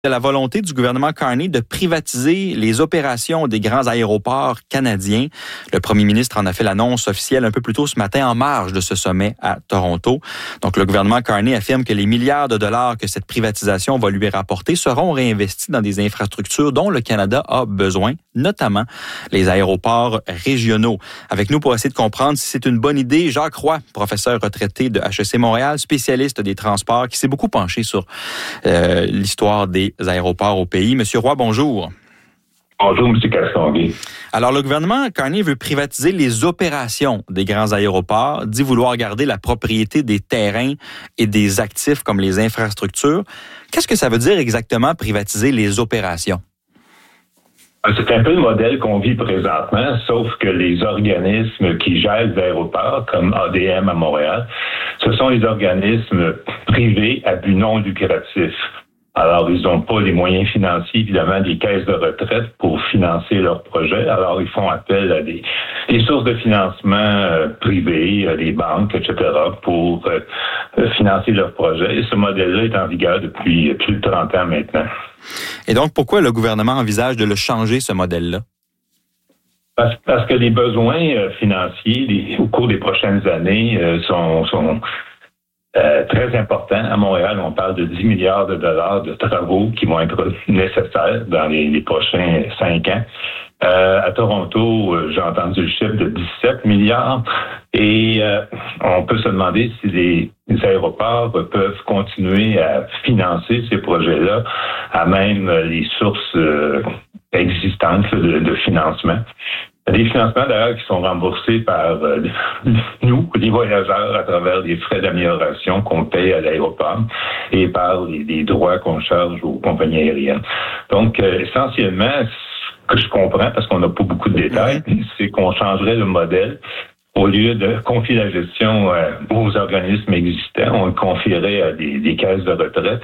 de la volonté du gouvernement Carney de privatiser les opérations des grands aéroports canadiens. Le premier ministre en a fait l'annonce officielle un peu plus tôt ce matin en marge de ce sommet à Toronto. Donc, le gouvernement Carney affirme que les milliards de dollars que cette privatisation va lui rapporter seront réinvestis dans des infrastructures dont le Canada a besoin, notamment les aéroports régionaux. Avec nous pour essayer de comprendre si c'est une bonne idée, Jacques Roy, professeur retraité de HEC Montréal, spécialiste des transports, qui s'est beaucoup penché sur l'histoire des aéroports au pays. Monsieur Roy, bonjour. Bonjour, M. Castonguay. Alors, le gouvernement Carney veut privatiser les opérations des grands aéroports, dit vouloir garder la propriété des terrains et des actifs comme les infrastructures. Qu'est-ce que ça veut dire exactement, privatiser les opérations? C'est un peu le modèle qu'on vit présentement, sauf que les organismes qui gèrent les aéroports, comme ADM à Montréal, ce sont les organismes privés à but non lucratif. Alors, ils n'ont pas les moyens financiers, évidemment, des caisses de retraite pour financer leurs projets. Alors, ils font appel à des sources de financement privées, des banques, etc., pour financer leurs projets. Et ce modèle-là est en vigueur depuis plus de 30 ans maintenant. Et donc, pourquoi le gouvernement envisage de le changer, ce modèle-là? Parce que les besoins financiers au cours des prochaines années sont très important. À Montréal, on parle de 10 milliards de dollars de travaux qui vont être nécessaires dans les prochains 5 ans. À Toronto, j'ai entendu le chiffre de 17 milliards et on peut se demander si les aéroports peuvent continuer à financer ces projets-là à même les sources existantes de financement. Des financements, d'ailleurs, qui sont remboursés par nous, les voyageurs, à travers les frais d'amélioration qu'on paye à l'aéroport et par les droits qu'on charge aux compagnies aériennes. Donc, essentiellement, ce que je comprends, parce qu'on n'a pas beaucoup de détails, c'est qu'on changerait le modèle. Au lieu de confier la gestion aux organismes existants, on le confierait à des caisses de retraite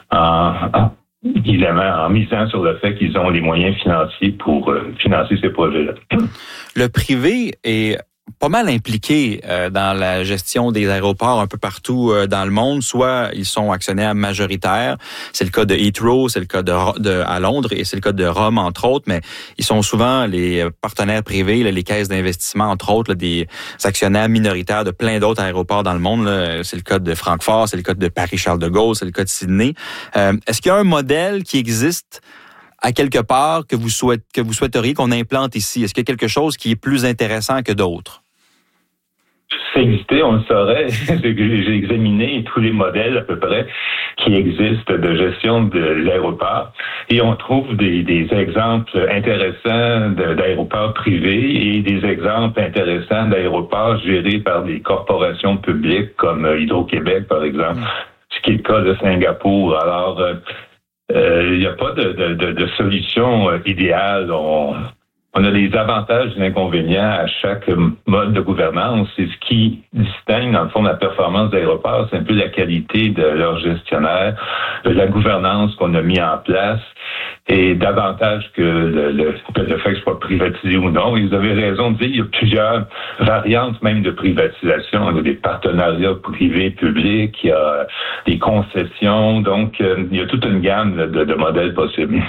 évidemment, en misant sur le fait qu'ils ont les moyens financiers pour financer ces projets-là. Le privé est pas mal impliqué dans la gestion des aéroports un peu partout dans le monde. Soit ils sont actionnaires majoritaires, c'est le cas de Heathrow, c'est le cas à Londres et c'est le cas de Rome, entre autres, mais ils sont souvent les partenaires privés, les caisses d'investissement, entre autres, des actionnaires minoritaires de plein d'autres aéroports dans le monde. C'est le cas de Francfort, c'est le cas de Paris-Charles de Gaulle, c'est le cas de Sydney. Est-ce qu'il y a un modèle qui existe à quelque part que vous souhaiteriez qu'on implante ici? Est-ce qu'il y a quelque chose qui est plus intéressant que d'autres? Si ça existait, on le saurait. J'ai examiné tous les modèles à peu près qui existent de gestion de l'aéroport et on trouve des exemples intéressants d'aéroports privés et des exemples intéressants d'aéroports gérés par des corporations publiques comme Hydro-Québec, par exemple, ce qui est le cas de Singapour. Alors, il n'y a pas de solution idéale. On a des avantages et des inconvénients à chaque mode de gouvernance. C'est ce qui distingue, dans le fond, la performance d'aéroports. C'est un peu la qualité de leur gestionnaire, de la gouvernance qu'on a mis en place et davantage que le fait que ce soit privatisé ou non. Et vous avez raison de dire, il y a plusieurs variantes même de privatisation. Il y a des partenariats privés-publics, il y a des concessions. Donc, il y a toute une gamme de modèles possibles.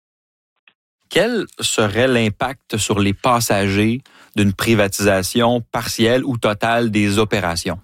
Quel serait l'impact sur les passagers d'une privatisation partielle ou totale des opérations?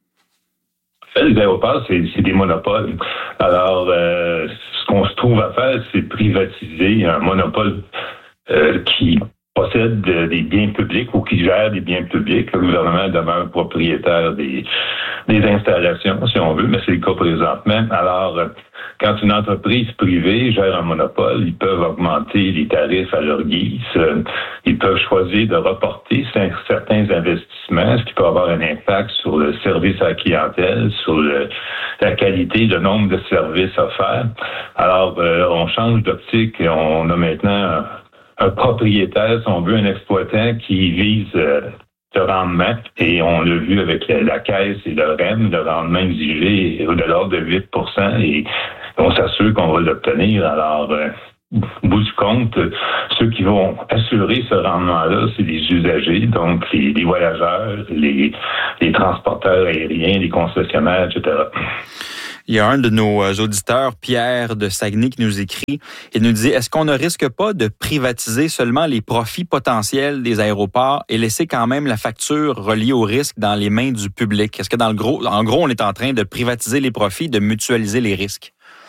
Les aéroports, c'est des monopoles. Alors, ce qu'on se trouve à faire, c'est privatiser un monopole qui possède des biens publics ou qui gère des biens publics. Le gouvernement demeure propriétaire des installations, si on veut, mais c'est le cas présentement. Alors, quand une entreprise privée gère un monopole, ils peuvent augmenter les tarifs à leur guise. Ils peuvent choisir de reporter certains investissements, ce qui peut avoir un impact sur le service à la clientèle, sur la qualité, le nombre de services offerts. Alors, on change d'optique et on a maintenant un propriétaire, si on veut, un exploitant qui vise le rendement. Et on l'a vu avec la Caisse et le REM, le rendement exigé est de l'ordre de 8 % et on s'assure qu'on va l'obtenir. Alors, au bout du compte, ceux qui vont assurer ce rendement-là, c'est les usagers, donc les voyageurs, les transporteurs aériens, les concessionnaires, etc. Il y a un de nos auditeurs, Pierre de Saguenay, qui nous écrit. Il nous dit, est-ce qu'on ne risque pas de privatiser seulement les profits potentiels des aéroports et laisser quand même la facture reliée au risque dans les mains du public? Est-ce que en gros, on est en train de privatiser les profits, de mutualiser les risques?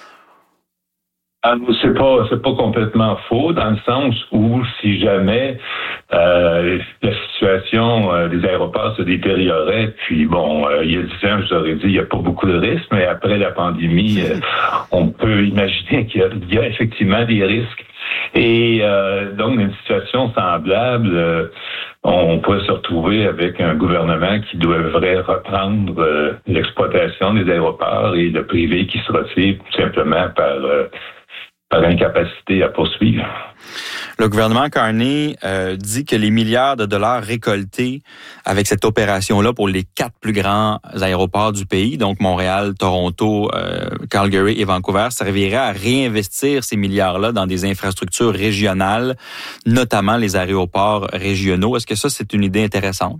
C'est pas complètement faux, dans le sens où si jamais la situation des aéroports se détériorait, puis bon, il y a 10 ans, je vous aurais dit, il n'y a pas beaucoup de risques, mais après la pandémie, on peut imaginer qu'il y a effectivement des risques. Et donc, dans une situation semblable, on pourrait se retrouver avec un gouvernement qui devrait reprendre l'exploitation des aéroports et le privé qui se retire tout simplement par incapacité à poursuivre. Le gouvernement Carney dit que les milliards de dollars récoltés avec cette opération-là pour les 4 plus grands aéroports du pays, donc Montréal, Toronto, Calgary et Vancouver, serviraient à réinvestir ces milliards-là dans des infrastructures régionales, notamment les aéroports régionaux. Est-ce que ça, c'est une idée intéressante?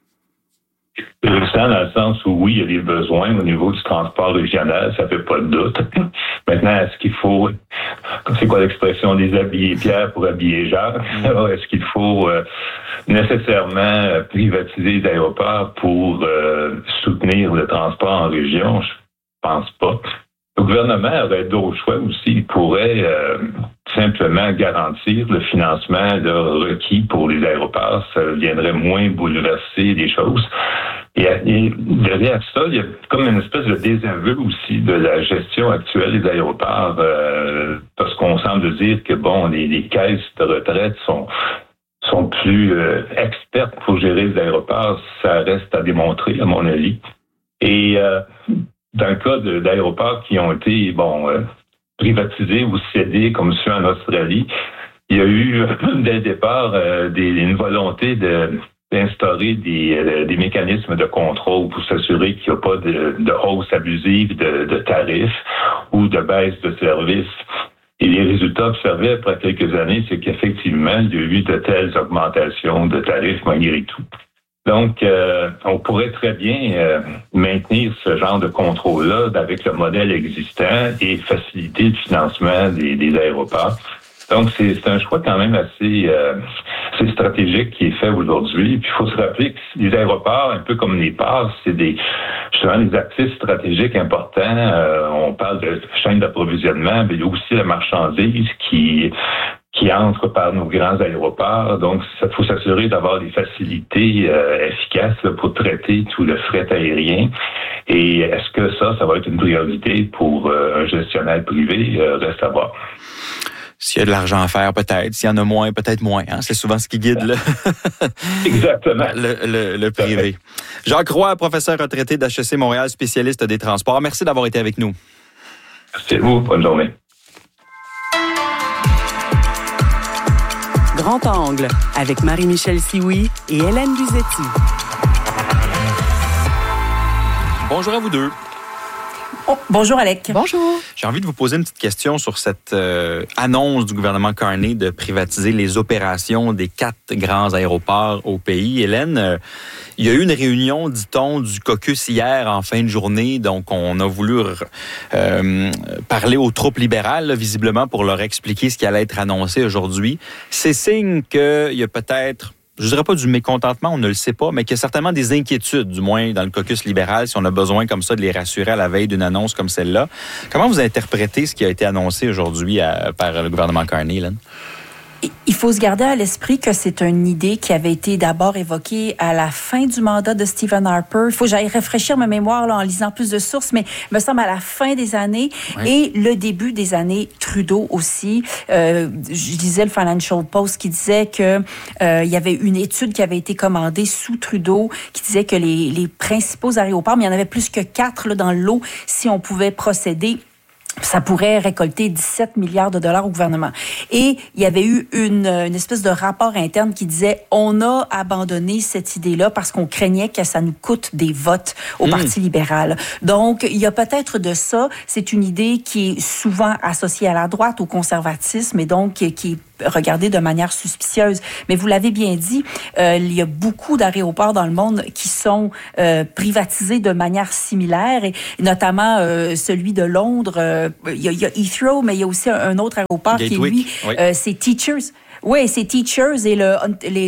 Intéressant dans le sens où, oui, il y a des besoins au niveau du transport régional, ça fait pas de doute. Maintenant, est-ce qu'il faut, c'est quoi l'expression, déshabiller Pierre pour habiller Jacques? Alors, est-ce qu'il faut nécessairement privatiser les aéroports pour soutenir le transport en région? Je pense pas. Le gouvernement aurait d'autres choix aussi. Il pourrait simplement garantir le financement requis pour les aéroports. Ça viendrait moins bouleverser les choses. Et derrière ça, il y a comme une espèce de désaveu aussi de la gestion actuelle des aéroports, parce qu'on semble dire que bon, les caisses de retraite sont plus expertes pour gérer les aéroports. Ça reste à démontrer, à mon avis. Et dans le cas d'aéroports qui ont été privatisés ou cédés, comme ceux en Australie, il y a eu dès le départ une volonté d'instaurer des mécanismes de contrôle pour s'assurer qu'il n'y a pas de hausse abusive de tarifs ou de baisse de services. Et les résultats observés après quelques années, c'est qu'effectivement, il y a eu de telles augmentations de tarifs malgré tout. Donc, on pourrait très bien maintenir ce genre de contrôle-là avec le modèle existant et faciliter le financement des aéroports. Donc, c'est un choix quand même assez stratégique qui est fait aujourd'hui. Puis, il faut se rappeler que les aéroports, un peu comme les ports, c'est justement des actifs stratégiques importants. On parle de chaîne d'approvisionnement, mais il y a aussi la marchandise qui entre par nos grands aéroports. Donc, il faut s'assurer d'avoir des facilités efficaces pour traiter tout le fret aérien. Et est-ce que ça va être une priorité pour un gestionnaire privé? Reste à voir. S'il y a de l'argent à faire, peut-être. S'il y en a moins, peut-être moins. Hein? C'est souvent ce qui guide Exactement. le privé. Jacques Roy, professeur retraité d'HEC Montréal, spécialiste des transports. Merci d'avoir été avec nous. Merci à vous. Bonne journée. Grand Angle, avec Marie-Michel Sioui et Hélène Luzetti. Bonjour à vous deux. Oh, bonjour Alec. Bonjour. J'ai envie de vous poser une petite question sur cette annonce du gouvernement Carney de privatiser les opérations des 4 grands aéroports au pays. Hélène, il y a eu une réunion, dit-on, du caucus hier en fin de journée. Donc, on a voulu parler aux troupes libérales, là, visiblement, pour leur expliquer ce qui allait être annoncé aujourd'hui. C'est signe qu'il y a peut-être, je dirais pas du mécontentement, on ne le sait pas, mais qu'il y a certainement des inquiétudes, du moins dans le caucus libéral, si on a besoin comme ça de les rassurer à la veille d'une annonce comme celle-là. Comment vous interprétez ce qui a été annoncé aujourd'hui par le gouvernement Carney, Hélène? Il faut se garder à l'esprit que c'est une idée qui avait été d'abord évoquée à la fin du mandat de Stephen Harper. Il faut que j'aille rafraîchir ma mémoire là, en lisant plus de sources, mais il me semble à la fin des années et le début des années Trudeau aussi. Je disais le Financial Post qui disait que il y avait une étude qui avait été commandée sous Trudeau qui disait que les principaux aéroports, mais il y en avait plus que 4 là, dans le lot, si on pouvait procéder, ça pourrait récolter 17 milliards de dollars au gouvernement. Et il y avait eu une espèce de rapport interne qui disait on a abandonné cette idée-là parce qu'on craignait que ça nous coûte des votes au Parti libéral. Donc, il y a peut-être de ça. C'est une idée qui est souvent associée à la droite, au conservatisme, et donc qui est regardé de manière suspicieuse. Mais vous l'avez bien dit, il y a beaucoup d'aéroports dans le monde qui sont privatisés de manière similaire, et notamment celui de Londres. Il y a Heathrow, mais il y a aussi un autre aéroport Gatwick, qui est, lui, oui. c'est Teachers. Oui, c'est Teachers et le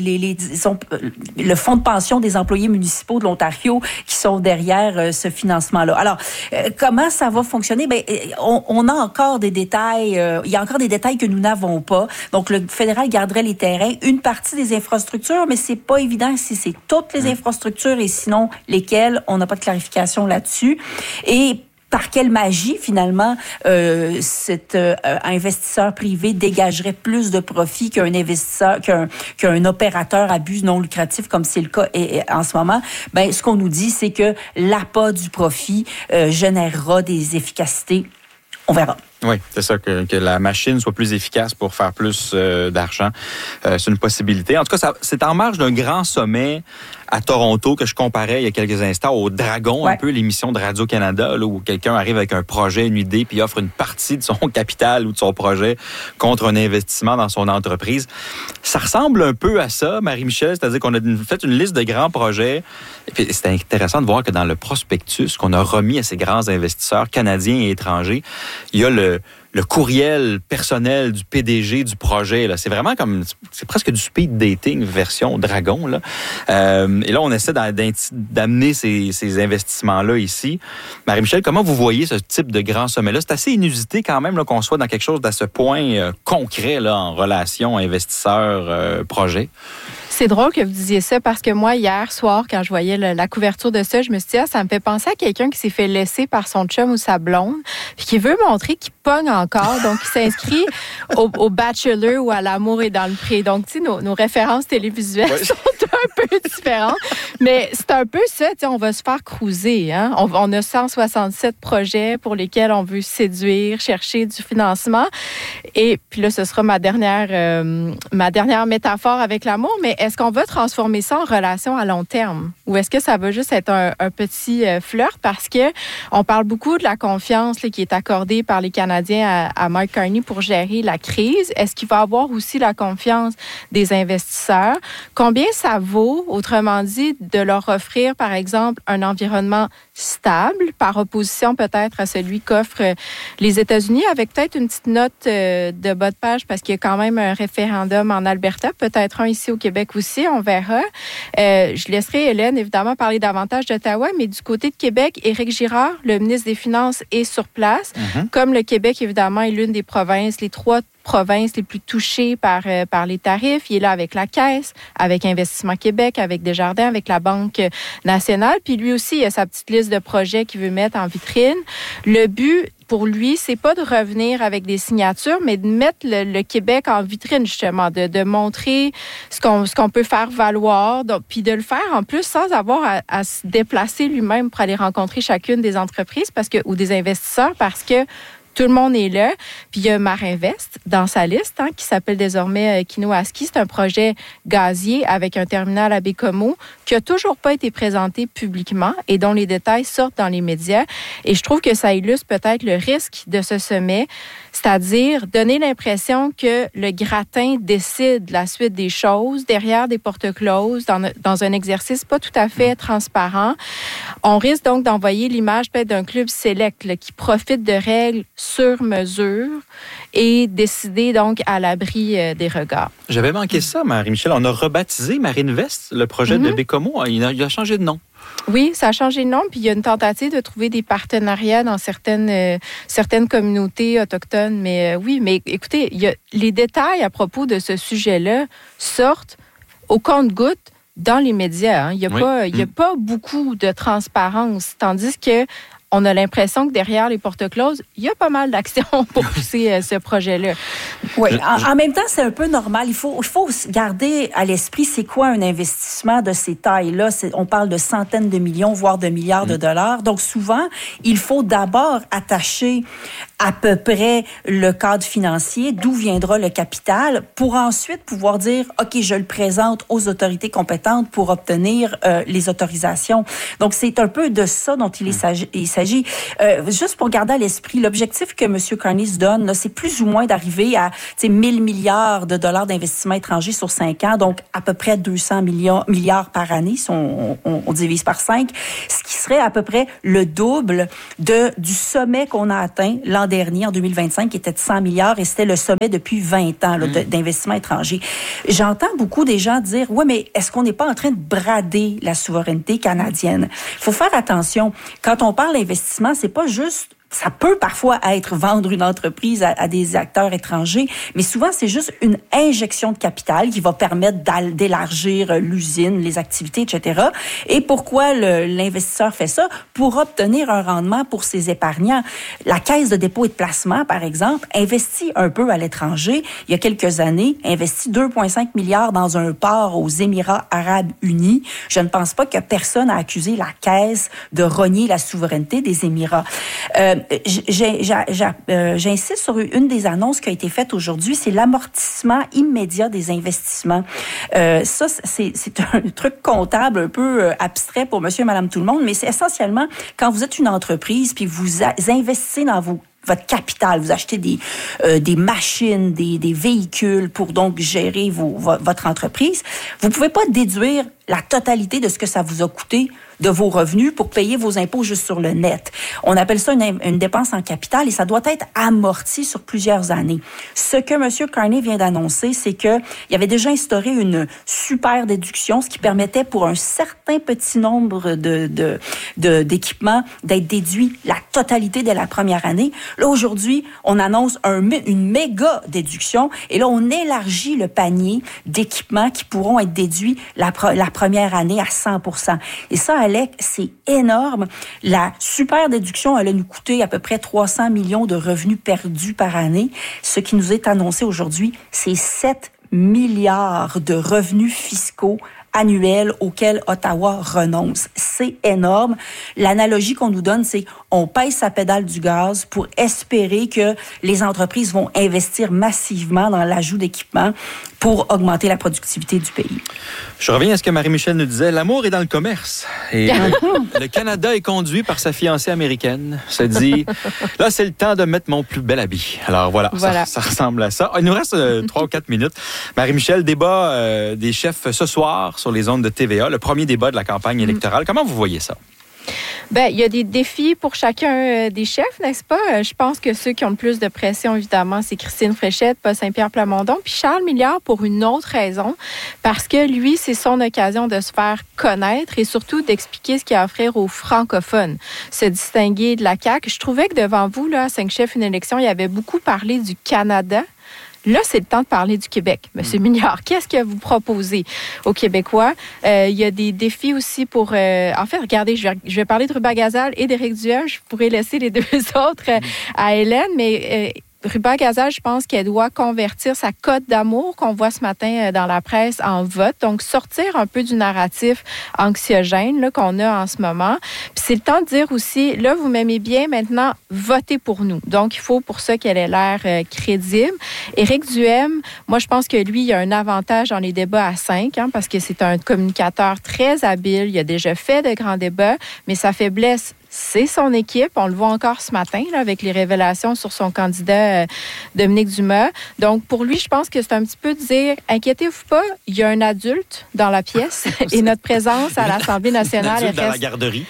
fonds de pension des employés municipaux de l'Ontario qui sont derrière ce financement-là. Alors, comment ça va fonctionner? Ben, on a encore des détails. Il y a encore des détails que nous n'avons pas. Donc, le fédéral garderait les terrains, une partie des infrastructures, mais c'est pas évident si c'est toutes les infrastructures et sinon lesquelles. On n'a pas de clarification là-dessus. Et par quelle magie, finalement, cet investisseur privé dégagerait plus de profit qu'un investisseur, qu'un opérateur à but non lucratif, comme c'est le cas en ce moment? Ben, ce qu'on nous dit, c'est que l'appât du profit générera des efficacités. On verra. Oui, c'est ça, que la machine soit plus efficace pour faire plus d'argent. C'est une possibilité. En tout cas, c'est en marge d'un grand sommet à Toronto que je comparais il y a quelques instants au Dragon, un peu l'émission de Radio-Canada, là, où quelqu'un arrive avec un projet, une idée, puis offre une partie de son capital ou de son projet contre un investissement dans son entreprise. Ça ressemble un peu à ça, Marie-Michel, c'est-à-dire qu'on a fait une liste de grands projets. Et puis c'est intéressant de voir que dans le prospectus qu'on a remis à ces grands investisseurs canadiens et étrangers, il y a le courriel personnel du PDG du projet. Là. C'est vraiment c'est presque du speed dating version Dragon. Là. Et là, on essaie d'amener ces investissements-là ici. Marie-Michel, comment vous voyez ce type de grand sommet-là? C'est assez inusité quand même là, qu'on soit dans quelque chose d'à ce point concret là, en relation investisseur-projet. C'est drôle que vous disiez ça parce que moi, hier soir, quand je voyais la couverture de ça, je me suis dit, ça me fait penser à quelqu'un qui s'est fait laisser par son chum ou sa blonde, puis qui veut montrer qu'il pogne encore, donc il s'inscrit au Bachelor ou à L'amour est dans le pré. Donc, tu sais, nos références télévisuelles sont un peu différentes, mais c'est un peu ça, tu sais, on va se faire cruiser. Hein? On a 167 projets pour lesquels on veut séduire, chercher du financement. Et puis là, ce sera ma dernière métaphore avec l'amour, mais est-ce qu'on va transformer ça en relation à long terme? Ou est-ce que ça va juste être un petit flirt? Parce que on parle beaucoup de la confiance là, qui est accordée par les Canadiens à Mark Carney pour gérer la crise. Est-ce qu'il va avoir aussi la confiance des investisseurs? Combien ça vaut, autrement dit, de leur offrir, par exemple, un environnement stable, par opposition peut-être à celui qu'offrent les États-Unis, avec peut-être une petite note de bas de page, parce qu'il y a quand même un référendum en Alberta, peut-être un ici au Québec aussi, on verra. Je laisserai Hélène, évidemment, parler davantage d'Ottawa, mais du côté de Québec, Éric Girard, le ministre des Finances, est sur place. Comme le Québec, évidemment, est l'une des provinces, les 3 provinces les plus touchées par les tarifs. Il est là avec la Caisse, avec Investissement Québec, avec Desjardins, avec la Banque nationale. Puis lui aussi, il a sa petite liste de projets qu'il veut mettre en vitrine. Le but, pour lui, c'est pas de revenir avec des signatures, mais de mettre le Québec en vitrine, justement, de montrer ce qu'on peut faire valoir, donc, puis de le faire, en plus, sans avoir à se déplacer lui-même pour aller rencontrer chacune des entreprises ou des investisseurs, parce que tout le monde est là. Puis il y a Marinvest dans sa liste, qui s'appelle désormais Kinoaski. C'est un projet gazier avec un terminal à Bécomo qui n'a toujours pas été présenté publiquement et dont les détails sortent dans les médias. Et je trouve que ça illustre peut-être le risque de ce sommet, c'est-à-dire donner l'impression que le gratin décide la suite des choses derrière des portes closes, dans un exercice pas tout à fait transparent. On risque donc d'envoyer l'image peut-être d'un club select là, qui profite de règles sur mesure et décider donc à l'abri des regards. J'avais manqué ça, Marie-Michel. On a rebaptisé Marinvest, le projet de Bécomo. Il a changé de nom. Oui, ça a changé de nom, puis il y a une tentative de trouver des partenariats dans certaines communautés autochtones. Mais oui, mais écoutez, les détails à propos de ce sujet-là sortent au compte-gouttes dans les médias. Hein. Il n'y a pas beaucoup de transparence, tandis que on a l'impression que derrière les portes closes, il y a pas mal d'actions pour pousser ce projet-là. Oui, en même temps, c'est un peu normal. Il faut garder à l'esprit c'est quoi un investissement de ces tailles-là. On parle de centaines de millions, voire de milliards de dollars. Donc souvent, il faut d'abord attacher à peu près le cadre financier, d'où viendra le capital, pour ensuite pouvoir dire, OK, je le présente aux autorités compétentes pour obtenir les autorisations. Donc, c'est un peu de ça dont il s'agit. Juste pour garder à l'esprit, l'objectif que M. Carney se donne, là, c'est plus ou moins d'arriver à 1 000 milliards de dollars d'investissement étrangers sur 5 ans, donc à peu près 200 milliards par année, si on divise par 5, ce qui serait à peu près le double du sommet qu'on a atteint l'an dernier, en 2025, qui était de 100 milliards, et c'était le sommet depuis 20 ans là, d'investissement étranger. J'entends beaucoup des gens dire, ouais, mais est-ce qu'on n'est pas en train de brader la souveraineté canadienne? Il faut faire attention. Quand on parle d'investissement, c'est pas juste... Ça peut parfois être vendre une entreprise à des acteurs étrangers, mais souvent, c'est juste une injection de capital qui va permettre d'élargir l'usine, les activités, etc. Et pourquoi l'investisseur fait ça? Pour obtenir un rendement pour ses épargnants. La Caisse de dépôt et de placement, par exemple, investit un peu à l'étranger. Il y a quelques années, investit 2,5 milliards dans un port aux Émirats arabes unis. Je ne pense pas que personne a accusé la Caisse de rogner la souveraineté des Émirats. J'insiste sur une des annonces qui a été faite aujourd'hui, c'est l'amortissement immédiat des investissements. Ça, c'est un truc comptable un peu abstrait pour monsieur et madame tout le monde, mais c'est essentiellement quand vous êtes une entreprise puis vous investissez dans votre capital, vous achetez des machines, des véhicules pour donc gérer votre entreprise, vous pouvez pas déduire la totalité de ce que ça vous a coûté de vos revenus pour payer vos impôts juste sur le net. On appelle ça une dépense en capital et ça doit être amorti sur plusieurs années. Ce que M. Carney vient d'annoncer, c'est qu'il avait déjà instauré une super déduction, ce qui permettait pour un certain petit nombre d'équipements d'être déduit la totalité de la première année. Là, aujourd'hui, on annonce une méga déduction et là, on élargit le panier d'équipements qui pourront être déduits la première année à 100%. Et ça, Alec, c'est énorme. La super déduction allait nous coûter à peu près 300 millions de revenus perdus par année. Ce qui nous est annoncé aujourd'hui, c'est 7 milliards de revenus fiscaux annuels auxquels Ottawa renonce. C'est énorme. L'analogie qu'on nous donne, c'est on pèse sa pédale du gaz pour espérer que les entreprises vont investir massivement dans l'ajout d'équipements pour augmenter la productivité du pays. Je reviens à ce que Marie-Michel nous disait. L'amour est dans le commerce. Et le Canada est conduit par sa fiancée américaine. Se dit, là, c'est le temps de mettre mon plus bel habit. Alors voilà. Ça ressemble à ça. Il nous reste 3 ou 4 minutes. Marie-Michel, débat des chefs ce soir sur les ondes de TVA. Le premier débat de la campagne électorale. Comment vous voyez ça? Bien, il y a des défis pour chacun des chefs, n'est-ce pas? Je pense que ceux qui ont le plus de pression, évidemment, c'est Christine Fréchette, Paul Saint-Pierre Plamondon, puis Charles Milliard pour une autre raison, parce que lui, c'est son occasion de se faire connaître et surtout d'expliquer ce qu'il a à offrir aux francophones, se distinguer de la CAQ. Je trouvais que devant vous, là, à 5 chefs, une élection, il avait beaucoup parlé du Canada. Là, c'est le temps de parler du Québec. Monsieur Milliard, qu'est-ce que vous proposez aux Québécois? Il y a des défis aussi pour... en fait, regardez, je vais parler de Ruba Gazal et d'Éric Duhem. Je pourrais laisser les deux autres à Hélène, mais... Ruba Gazal, je pense qu'elle doit convertir sa cote d'amour qu'on voit ce matin dans la presse en vote. Donc, sortir un peu du narratif anxiogène là, qu'on a en ce moment. Puis c'est le temps de dire aussi, là, vous m'aimez bien, maintenant, votez pour nous. Donc, il faut pour ça qu'elle ait l'air crédible. Éric Duhem, moi, je pense que lui, il a un avantage dans les débats à 5, parce que c'est un communicateur très habile. Il a déjà fait de grands débats, mais sa faiblesse, c'est son équipe. On le voit encore ce matin là, avec les révélations sur son candidat Dominique Dumas. Donc, pour lui, je pense que c'est un petit peu de dire, inquiétez-vous pas, il y a un adulte dans la pièce et notre présence à l'Assemblée nationale... reste... dans la garderie.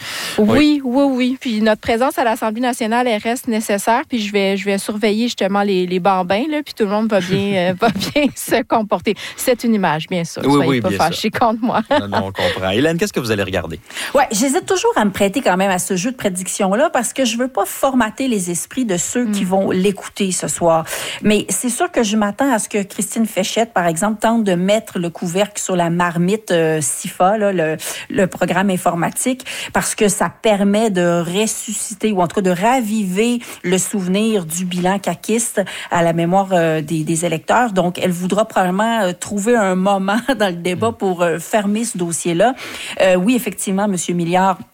Oui. Puis notre présence à l'Assemblée nationale, elle reste nécessaire. Puis je vais surveiller justement les bambins, là, puis tout le monde va bien se comporter. C'est une image, bien sûr. Soyez pas fâchés contre moi. Non, on comprend. Hélène, qu'est-ce que vous allez regarder? Oui, j'hésite toujours à me prêter quand même à ce jeu de prédiction-là parce que je veux pas formater les esprits de ceux qui vont l'écouter ce soir. Mais c'est sûr que je m'attends à ce que Christine Fréchette, par exemple, tente de mettre le couvercle sur la marmite SIFA, là, le programme informatique, parce que ça permet de ressusciter ou en tout cas de raviver le souvenir du bilan caquiste à la mémoire des électeurs. Donc, elle voudra probablement trouver un moment dans le débat pour fermer ce dossier-là. Oui, effectivement, M. Milliard,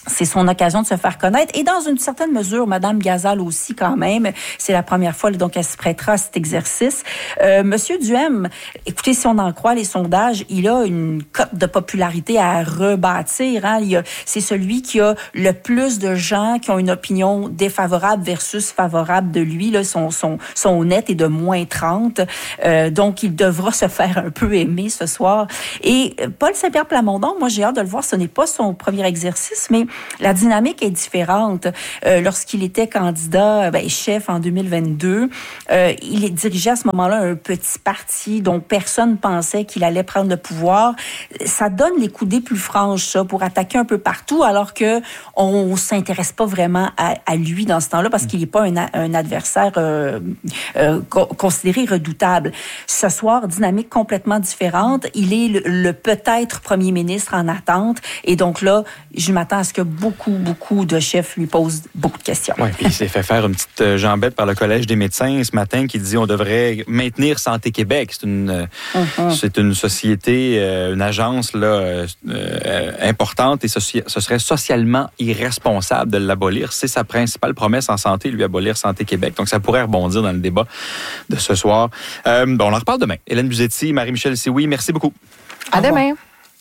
c'est son occasion de se faire connaître. Et dans une certaine mesure, Madame Gazal aussi, quand même, c'est la première fois, donc, elle se prêtera à cet exercice. Monsieur Duhem, écoutez, si on en croit les sondages, il a une cote de popularité à rebâtir. Hein. C'est celui qui a le plus de gens qui ont une opinion défavorable versus favorable de lui. Là, son net est de moins 30. Donc, il devra se faire un peu aimer ce soir. Et Paul Saint-Pierre Plamondon, moi, j'ai hâte de le voir. Ce n'est pas son premier exercice, mais la dynamique est différente. Lorsqu'il était candidat, chef en 2022, il dirigeait à ce moment-là un petit parti dont personne pensait qu'il allait prendre le pouvoir. Ça donne les coudées plus franches, ça, pour attaquer un peu partout, alors que on s'intéresse pas vraiment à lui dans ce temps-là parce qu'il n'est pas un adversaire considéré redoutable. Ce soir, dynamique complètement différente. Il est le peut-être premier ministre en attente. Et donc là, je m'attends à ce que beaucoup de chefs lui posent beaucoup de questions. Oui, puis il s'est fait faire une petite jambette par le Collège des médecins ce matin qui dit on devrait maintenir Santé Québec. C'est une société, une agence là importante et ce serait socialement irresponsable de l'abolir. C'est sa principale promesse en santé, lui, abolir Santé Québec. Donc, ça pourrait rebondir dans le débat de ce soir. On en reparle demain. Hélène Buzetti, Marie-Michel Sioui, merci beaucoup. À demain.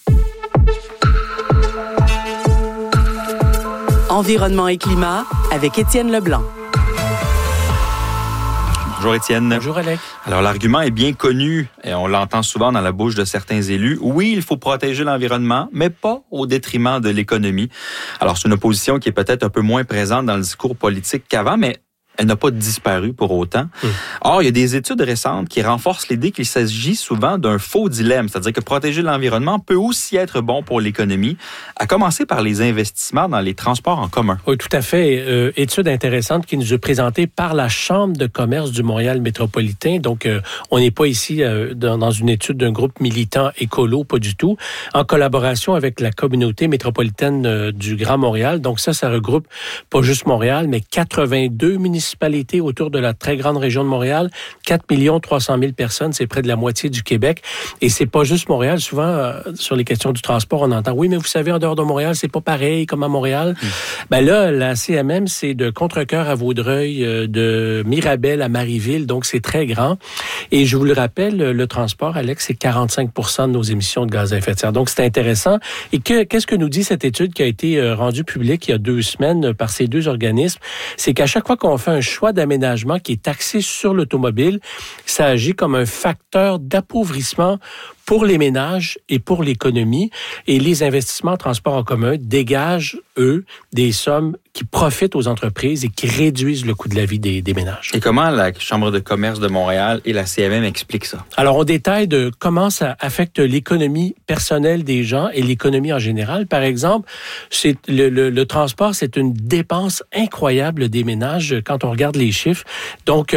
Environnement et climat avec Étienne Leblanc. Bonjour Étienne. Bonjour Alex. Alors l'argument est bien connu et on l'entend souvent dans la bouche de certains élus. Oui, il faut protéger l'environnement, mais pas au détriment de l'économie. Alors c'est une opposition qui est peut-être un peu moins présente dans le discours politique qu'avant, mais elle n'a pas disparu pour autant. Or, il y a des études récentes qui renforcent l'idée qu'il s'agit souvent d'un faux dilemme, c'est-à-dire que protéger l'environnement peut aussi être bon pour l'économie, à commencer par les investissements dans les transports en commun. Oui, tout à fait. Étude intéressante qui nous est présentée par la Chambre de commerce du Montréal métropolitain. Donc, on n'est pas ici dans une étude d'un groupe militant écolo, pas du tout, en collaboration avec la communauté métropolitaine du Grand Montréal. Donc, ça regroupe pas juste Montréal, mais 82 municipalités autour de la très grande région de Montréal, 4 300 000 personnes, c'est près de la moitié du Québec. Et c'est pas juste Montréal. Souvent, sur les questions du transport, on entend, oui, mais vous savez, en dehors de Montréal, c'est pas pareil comme à Montréal. Ben là, la CMM, c'est de Contrecœur à Vaudreuil, de Mirabel à Marieville, donc c'est très grand. Et je vous le rappelle, le transport, Alex, c'est 45 % de nos émissions de gaz à effet de serre. Donc, c'est intéressant. Et qu'est-ce que nous dit cette étude qui a été rendue publique il y a 2 semaines par ces 2 organismes? C'est qu'à chaque fois qu'on fait un choix d'aménagement qui est axé sur l'automobile, ça agit comme un facteur d'appauvrissement pour les ménages et pour l'économie. Et les investissements en transport en commun dégagent, eux, des sommes qui profitent aux entreprises et qui réduisent le coût de la vie des ménages. Et comment la Chambre de commerce de Montréal et la CMM expliquent ça? Alors, on détaille de comment ça affecte l'économie personnelle des gens et l'économie en général. Par exemple, c'est le transport, c'est une dépense incroyable des ménages quand on regarde les chiffres. Donc,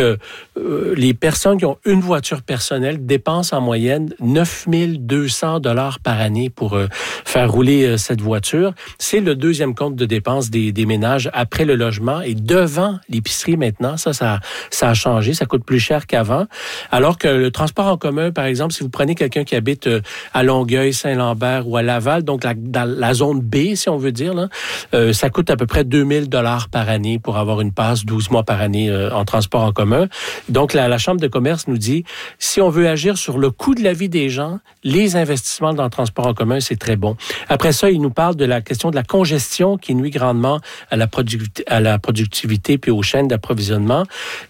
les personnes qui ont une voiture personnelle dépensent en moyenne 9 200 $ par année pour faire rouler cette voiture. C'est le 2e compte de dépenses des ménages après le logement et devant l'épicerie maintenant. Ça a changé. Ça coûte plus cher qu'avant. Alors que le transport en commun, par exemple, si vous prenez quelqu'un qui habite à Longueuil, Saint-Lambert ou à Laval, donc dans la zone B, si on veut dire, là, ça coûte à peu près 2 000 $ par année pour avoir une passe 12 mois par année en transport en commun. Donc, la Chambre de commerce nous dit, si on veut agir sur le coût de la vie des gens, les investissements dans le transport en commun, c'est très bon. Après ça, il nous parle de la question de la congestion qui nuit grandement à la productivité puis aux chaînes d'approvisionnement.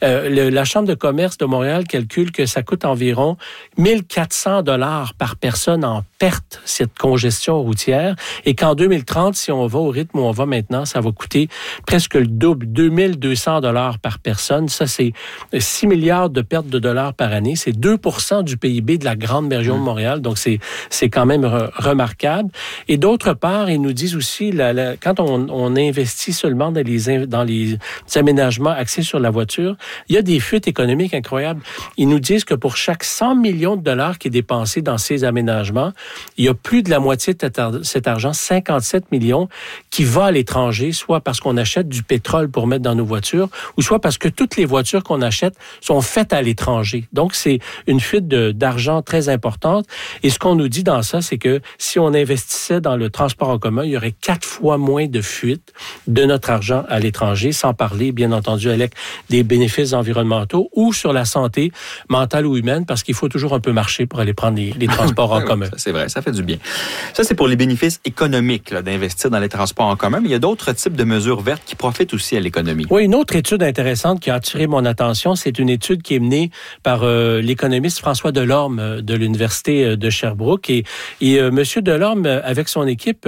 La Chambre de commerce de Montréal calcule que ça coûte environ 1 400 $ par personne en perte, cette congestion routière, et qu'en 2030, si on va au rythme où on va maintenant, ça va coûter presque le double, 2 200 $ par personne. Ça, c'est 6 milliards de pertes de dollars par année. C'est 2 % du PIB de la grande région de Montréal. Donc, c'est quand même remarquable. Et d'autre part, ils nous disent aussi, quand on investit seulement dans les aménagements axés sur la voiture, il y a des fuites économiques incroyables. Ils nous disent que pour chaque 100 millions de dollars qui est dépensé dans ces aménagements, il y a plus de la moitié de cet argent, 57 millions, qui va à l'étranger, soit parce qu'on achète du pétrole pour mettre dans nos voitures, ou soit parce que toutes les voitures qu'on achète sont faites à l'étranger. Donc, c'est une fuite d'argent très importante. Et ce qu'on nous dit dans ça, c'est que si on investissait dans le transport en commun, il y aurait 4 fois moins de fuites de notre argent à l'étranger, sans parler, bien entendu, Alec, des bénéfices environnementaux ou sur la santé mentale ou humaine, parce qu'il faut toujours un peu marcher pour aller prendre les transports en commun. C'est vrai, ça fait du bien. Ça, c'est pour les bénéfices économiques là, d'investir dans les transports en commun, mais il y a d'autres types de mesures vertes qui profitent aussi à l'économème. Oui, une autre étude intéressante qui a attiré mon attention, c'est une étude qui est menée par l'économiste François Delorme de l'Université de Sherbrooke. Et M. Delorme, avec son équipe,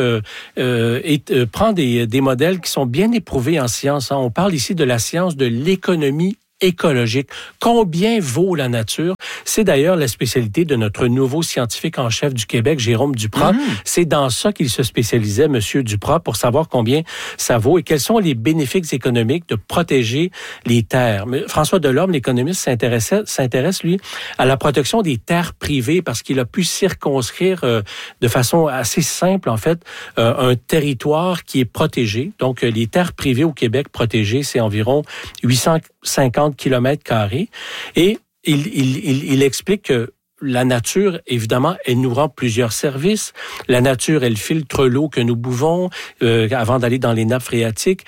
prend des modèles qui sont bien éprouvés en sciences. On parle ici de la science de l'économie écologique. Combien vaut la nature? C'est d'ailleurs la spécialité de notre nouveau scientifique en chef du Québec, Jérôme Duprat. C'est dans ça qu'il se spécialisait, Monsieur Duprat, pour savoir combien ça vaut et quels sont les bénéfices économiques de protéger les terres. Mais François Delorme, l'économiste, s'intéresse, lui, à la protection des terres privées parce qu'il a pu circonscrire de façon assez simple, en fait, un territoire qui est protégé. Donc, les terres privées au Québec protégées, c'est environ 850 km². Et il explique que la nature, évidemment, elle nous rend plusieurs services. La nature, elle filtre l'eau que nous buvons avant d'aller dans les nappes phréatiques.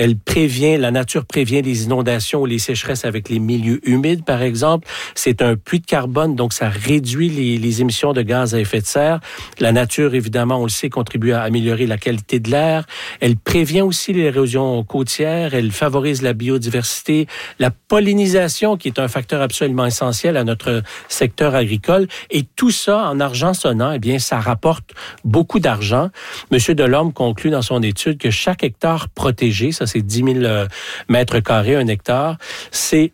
La nature prévient les inondations ou les sécheresses avec les milieux humides, par exemple. C'est un puits de carbone, donc ça réduit les émissions de gaz à effet de serre. La nature, évidemment, on le sait, contribue à améliorer la qualité de l'air. Elle prévient aussi l'érosion côtière. Elle favorise la biodiversité, la pollinisation, qui est un facteur absolument essentiel à notre secteur agricole. Et tout ça, en argent sonnant, eh bien, ça rapporte beaucoup d'argent. Monsieur Delorme conclut dans son étude que chaque hectare protégé, ça c'est 10 000 mètres carrés, un hectare, c'est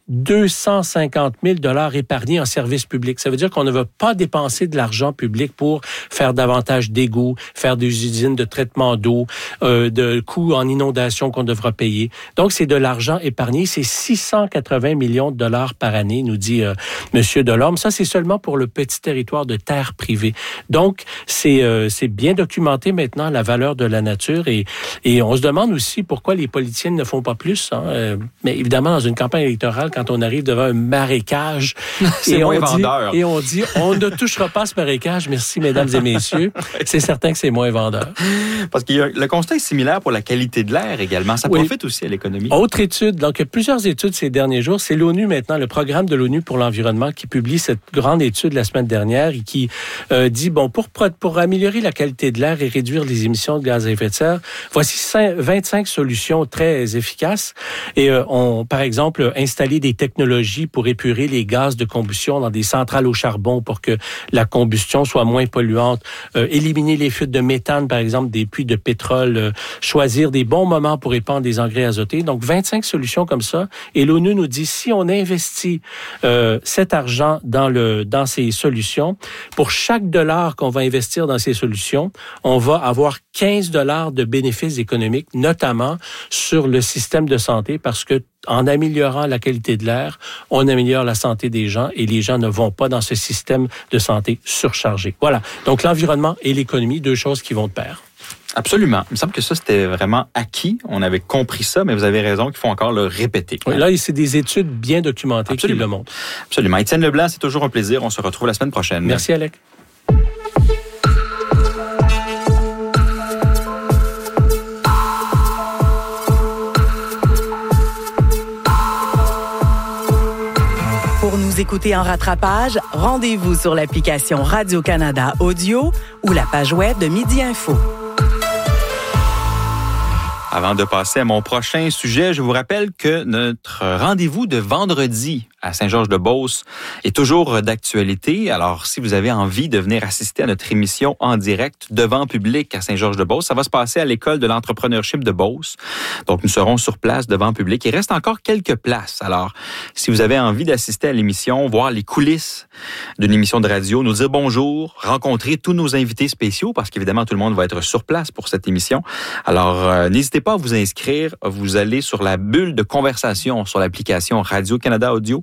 250 000 $ épargnés en services publics. Ça veut dire qu'on ne va pas dépenser de l'argent public pour faire davantage d'égouts, faire des usines de traitement d'eau, de coûts en inondation qu'on devra payer. Donc, c'est de l'argent épargné. C'est 680 millions de $ par année, nous dit Monsieur Delorme. Ça, c'est seulement pour le petit territoire de terre privée. Donc, c'est bien documenté maintenant, la valeur de la nature. Et on se demande aussi pourquoi les politiciens ne font pas plus. Mais évidemment, dans une campagne électorale, quand on arrive devant un marécage, c'est moins vendeur. Et on dit, on ne touchera pas ce marécage. Merci, mesdames et messieurs. C'est certain que c'est moins vendeur. Parce que le constat est similaire pour la qualité de l'air également. Ça profite aussi à l'économie. Autre étude. Donc, il y a plusieurs études ces derniers jours. C'est l'ONU maintenant, le programme de l'ONU pour l'environnement qui publie cette grande étude la semaine dernière et qui dit, pour améliorer la qualité de l'air et réduire les émissions de gaz à effet de serre, voici 25 solutions très efficaces. Et par exemple, installer des technologies pour épurer les gaz de combustion dans des centrales au charbon pour que la combustion soit moins polluante, éliminer les fuites de méthane, par exemple, des puits de pétrole, choisir des bons moments pour épandre des engrais azotés. Donc, 25 solutions comme ça. Et l'ONU nous dit, si on investit cet argent dans ces solutions, pour chaque $, qu'on va investir dans ces solutions, on va avoir 15 $ de bénéfices économiques, notamment sur le système de santé, parce que en améliorant la qualité de l'air, on améliore la santé des gens et les gens ne vont pas dans ce système de santé surchargé. Voilà. Donc, l'environnement et l'économie, deux choses qui vont de pair. Absolument. Il me semble que ça, c'était vraiment acquis. On avait compris ça, mais vous avez raison qu'il faut encore le répéter. Oui, là, c'est des études bien documentées qui le montrent. Absolument. Étienne Leblanc, c'est toujours un plaisir. On se retrouve la semaine prochaine. Merci, Alec. Pour nous écouter en rattrapage, rendez-vous sur l'application Radio-Canada Audio ou la page web de Midi Info. Avant de passer à mon prochain sujet, je vous rappelle que notre rendez-vous de vendredi à Saint-Georges-de-Beauce est toujours d'actualité. Alors, si vous avez envie de venir assister à notre émission en direct devant public à Saint-Georges-de-Beauce, ça va se passer à l'École de l'entrepreneurship de Beauce. Donc, nous serons sur place devant public. Il reste encore quelques places. Alors, si vous avez envie d'assister à l'émission, voir les coulisses d'une émission de radio, nous dire bonjour, rencontrer tous nos invités spéciaux, parce qu'évidemment, tout le monde va être sur place pour cette émission. Alors, n'hésitez pas à vous inscrire. Vous allez sur la bulle de conversation sur l'application Radio-Canada Audio.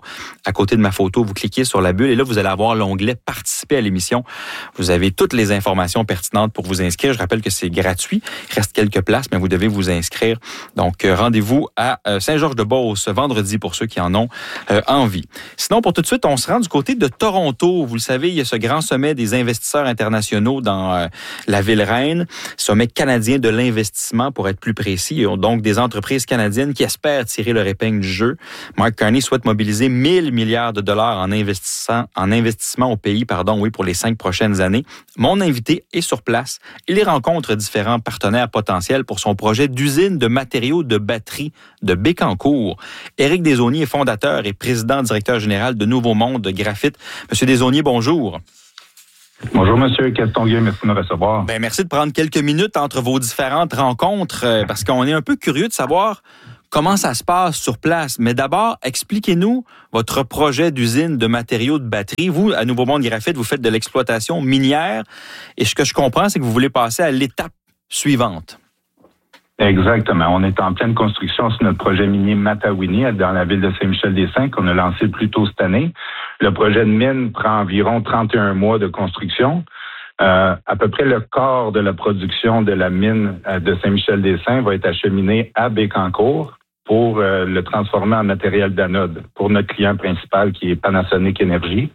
À côté de ma photo, vous cliquez sur la bulle et là, vous allez avoir l'onglet « Participer à l'émission ». Vous avez toutes les informations pertinentes pour vous inscrire. Je rappelle que c'est gratuit. Il reste quelques places, mais vous devez vous inscrire. Donc, rendez-vous à Saint-Georges-de-Beauce vendredi pour ceux qui en ont envie. Sinon, pour tout de suite, on se rend du côté de Toronto. Vous le savez, il y a ce grand sommet des investisseurs internationaux dans la ville reine, sommet canadien de l'investissement pour être plus précis. Donc, des entreprises canadiennes qui espèrent tirer leur épingle du jeu. Mark Carney souhaite mobiliser 1 000 milliards de dollars en investissement au pays, pour les 5 prochaines années. Mon invité est sur place. Il rencontre différents partenaires potentiels pour son projet d'usine de matériaux de batterie de Bécancour. Éric Desaulniers est fondateur et président-directeur général de Nouveau Monde Graphite. Monsieur Desaulniers, bonjour. Bonjour, Monsieur Castonguay, merci de me recevoir. Merci de prendre quelques minutes entre vos différentes rencontres parce qu'on est un peu curieux de savoir comment ça se passe sur place. Mais d'abord, expliquez-nous votre projet d'usine de matériaux de batterie. Vous, à Nouveau Monde Graphite, vous faites de l'exploitation minière et ce que je comprends, c'est que vous voulez passer à l'étape suivante. Exactement. On est en pleine construction sur notre projet minier Matawini dans la ville de Saint-Michel-des-Saints qu'on a lancé plus tôt cette année. Le projet de mine prend environ 31 mois de construction. À peu près le quart de la production de la mine de Saint-Michel-des-Saints va être acheminé à Bécancour pour le transformer en matériel d'anode pour notre client principal qui est Panasonic Energy,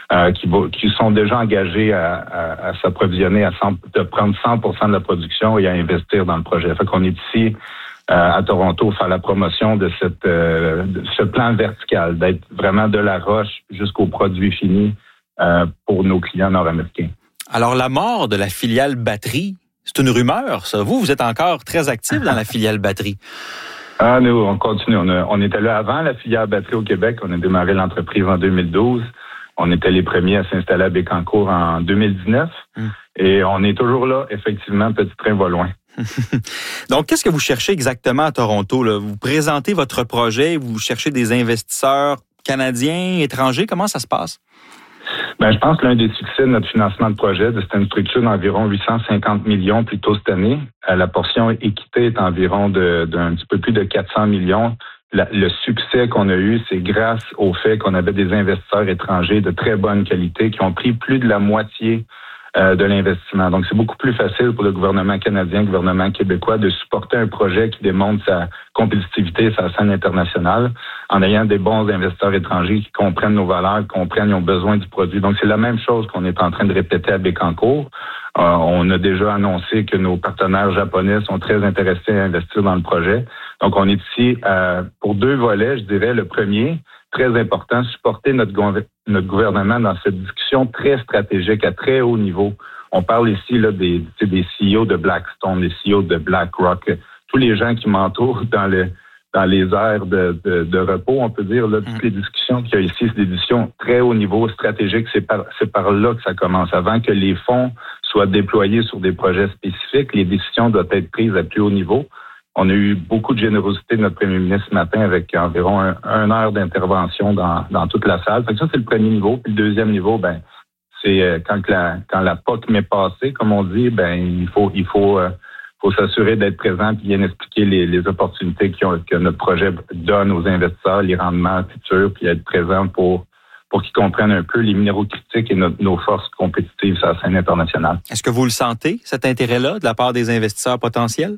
qui sont déjà engagés à s'approvisionner de prendre 100% de la production et à investir dans le projet. Fait qu'on est ici à Toronto faire la promotion de ce plan vertical, d'être vraiment de la roche jusqu'au produit fini pour nos clients nord-américains. Alors, la mort de la filiale batterie, c'est une rumeur, ça. Vous êtes encore très actif dans la filiale batterie. Nous, on continue. On était là avant la filière batterie au Québec. On a démarré l'entreprise en 2012. On était les premiers à s'installer à Bécancour en 2019. Et on est toujours là, effectivement, petit train va loin. Donc, qu'est-ce que vous cherchez exactement à Toronto, là? Vous présentez votre projet, vous cherchez des investisseurs canadiens, étrangers. Comment ça se passe? Je pense que l'un des succès de notre financement de projet, c'était une structure d'environ 850 millions plus tôt cette année. La portion équité est environ d'un petit peu plus de 400 millions. Le succès qu'on a eu, c'est grâce au fait qu'on avait des investisseurs étrangers de très bonne qualité qui ont pris plus de la moitié de l'investissement. Donc, c'est beaucoup plus facile pour le gouvernement canadien, le gouvernement québécois de supporter un projet qui démontre sa compétitivité sur la scène internationale en ayant des bons investisseurs étrangers qui comprennent nos valeurs, qui comprennent, ils ont besoin du produit. Donc, c'est la même chose qu'on est en train de répéter à Bécancour. On a déjà annoncé que nos partenaires japonais sont très intéressés à investir dans le projet. Donc, on est ici pour 2 volets, je dirais. Le premier, très important, supporter notre gouvernement dans cette discussion très stratégique à très haut niveau. On parle ici là, des CEO de Blackstone, des CEO de BlackRock, tous les gens qui m'entourent dans les aires de repos, on peut dire. Là, toutes les discussions qu'il y a ici, c'est des discussions très haut niveau, stratégiques. C'est par là que ça commence. Avant que les fonds soient déployés sur des projets spécifiques, les décisions doivent être prises à plus haut niveau. On a eu beaucoup de générosité de notre premier ministre ce matin avec environ 1 heure d'intervention dans toute la salle. Fait que ça, c'est le premier niveau. Puis le deuxième niveau, c'est quand la POC m'est passée, comme on dit, il faut s'assurer d'être présent et bien expliquer les opportunités que notre projet donne aux investisseurs, les rendements futurs, puis être présent pour qu'ils comprennent un peu les minéraux critiques et nos forces compétitives sur la scène internationale. Est-ce que vous le sentez, cet intérêt-là, de la part des investisseurs potentiels?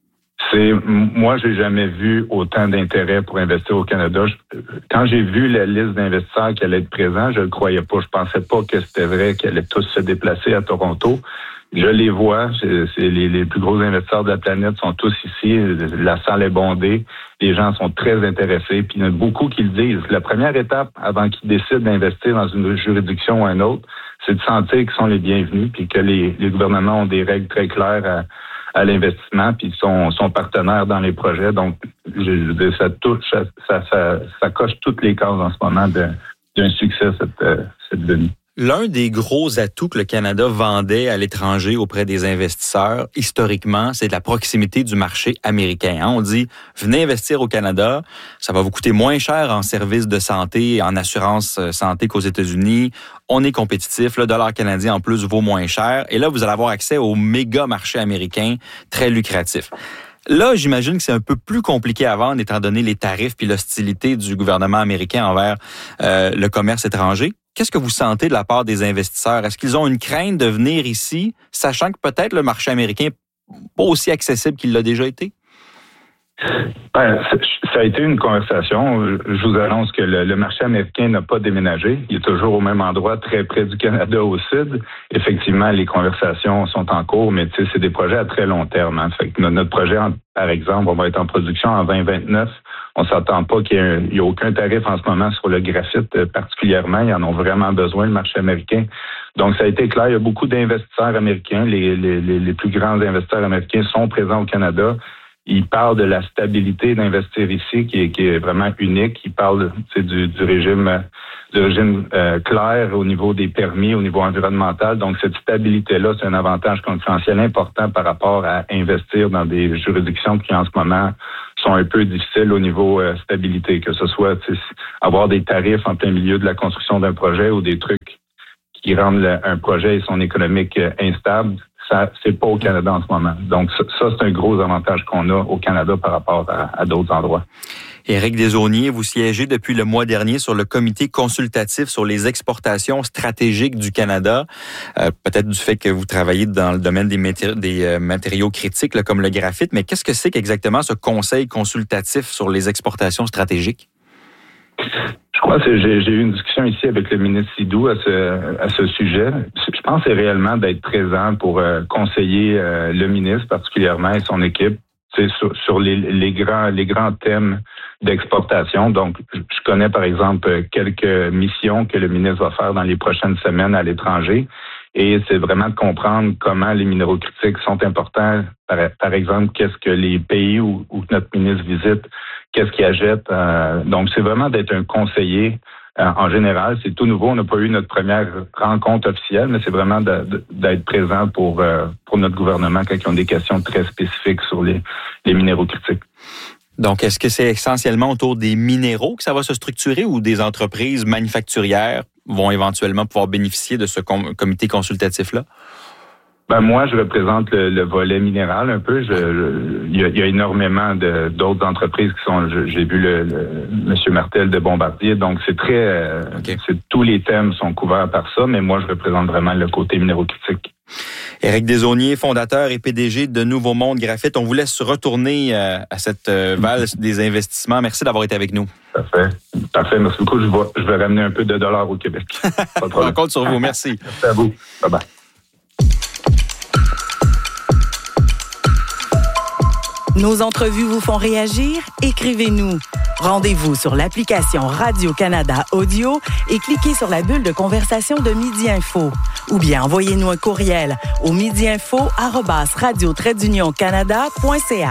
Moi, j'ai jamais vu autant d'intérêt pour investir au Canada. Quand j'ai vu la liste d'investisseurs qui allaient être présents, je le croyais pas. Je pensais pas que c'était vrai qu'ils allaient tous se déplacer à Toronto. Je les vois. C'est les plus gros investisseurs de la planète sont tous ici. La salle est bondée. Les gens sont très intéressés. Puis il y en a beaucoup qui le disent. La première étape, avant qu'ils décident d'investir dans une juridiction ou une autre, c'est de sentir qu'ils sont les bienvenus puis que les gouvernements ont des règles très claires à l'investissement, puis sont partenaires dans les projets. Donc, ça coche toutes les cases en ce moment d'un succès, cette venue. L'un des gros atouts que le Canada vendait à l'étranger auprès des investisseurs, historiquement, c'est la proximité du marché américain. On dit, venez investir au Canada, ça va vous coûter moins cher en services de santé, en assurance santé qu'aux États-Unis. On est compétitif, le dollar canadien en plus vaut moins cher. Et là, vous allez avoir accès au méga marché américain très lucratif. Là, j'imagine que c'est un peu plus compliqué à vendre étant donné les tarifs puis l'hostilité du gouvernement américain envers le commerce étranger. Qu'est-ce que vous sentez de la part des investisseurs? Est-ce qu'ils ont une crainte de venir ici, sachant que peut-être le marché américain n'est pas aussi accessible qu'il l'a déjà été? Ça a été une conversation. Je vous annonce que le marché américain n'a pas déménagé. Il est toujours au même endroit, très près du Canada au sud. Effectivement, les conversations sont en cours, mais c'est des projets à très long terme. Hein. Fait que notre projet, par exemple, on va être en production en 2029. On s'attend pas qu'il y ait aucun tarif en ce moment sur le graphite particulièrement. Ils en ont vraiment besoin, le marché américain. Donc, ça a été clair. Il y a beaucoup d'investisseurs américains. Les plus grands investisseurs américains sont présents au Canada. Il parle de la stabilité d'investir ici, qui est vraiment unique. Il parle du régime clair au niveau des permis, au niveau environnemental. Donc, cette stabilité-là, c'est un avantage concurrentiel important par rapport à investir dans des juridictions qui, en ce moment, sont un peu difficiles au niveau stabilité, que ce soit avoir des tarifs en plein milieu de la construction d'un projet ou des trucs qui rendent un projet et son économique instable. Ça, c'est pas au Canada en ce moment. Donc, ça c'est un gros avantage qu'on a au Canada par rapport à d'autres endroits. Éric Desaulniers, vous siégez depuis le mois dernier sur le comité consultatif sur les exportations stratégiques du Canada. Peut-être du fait que vous travaillez dans le domaine des matériaux critiques, là, comme le graphite, mais qu'est-ce que c'est qu'exactement ce conseil consultatif sur les exportations stratégiques? Je crois que j'ai eu une discussion ici avec le ministre Sidou à ce sujet. Je pense que c'est réellement d'être présent pour conseiller le ministre particulièrement et son équipe sur les grands thèmes d'exportation. Donc, je connais par exemple quelques missions que le ministre va faire dans les prochaines semaines à l'étranger. Et c'est vraiment de comprendre comment les minéraux critiques sont importants. Par exemple, qu'est-ce que les pays où notre ministre visite, qu'est-ce qu'ils achètent. Donc, c'est vraiment d'être un conseiller. En général, c'est tout nouveau. On n'a pas eu notre première rencontre officielle, mais c'est vraiment d'être présent pour notre gouvernement quand ils ont des questions très spécifiques sur les minéraux critiques. Donc, est-ce que c'est essentiellement autour des minéraux que ça va se structurer ou des entreprises manufacturières vont éventuellement pouvoir bénéficier de ce comité consultatif-là? Moi, je représente le volet minéral un peu. Il y a énormément d'autres entreprises qui sont. J'ai vu M. Martel de Bombardier, donc c'est très. Okay. Tous les thèmes sont couverts par ça, mais moi, je représente vraiment le côté minéraux critiques. Éric Desaulniers, fondateur et PDG de Nouveau Monde Graphite. On vous laisse retourner à cette valse des investissements. Merci d'avoir été avec nous. Parfait. Merci beaucoup. Je vais ramener un peu de dollars au Québec. On compte sur vous. Merci. Merci à vous. Bye-bye. Nos entrevues vous font réagir? Écrivez-nous. Rendez-vous sur l'application Radio-Canada Audio et cliquez sur la bulle de conversation de Midi Info. Ou bien envoyez-nous un courriel au midiinfo@radio-canada.ca.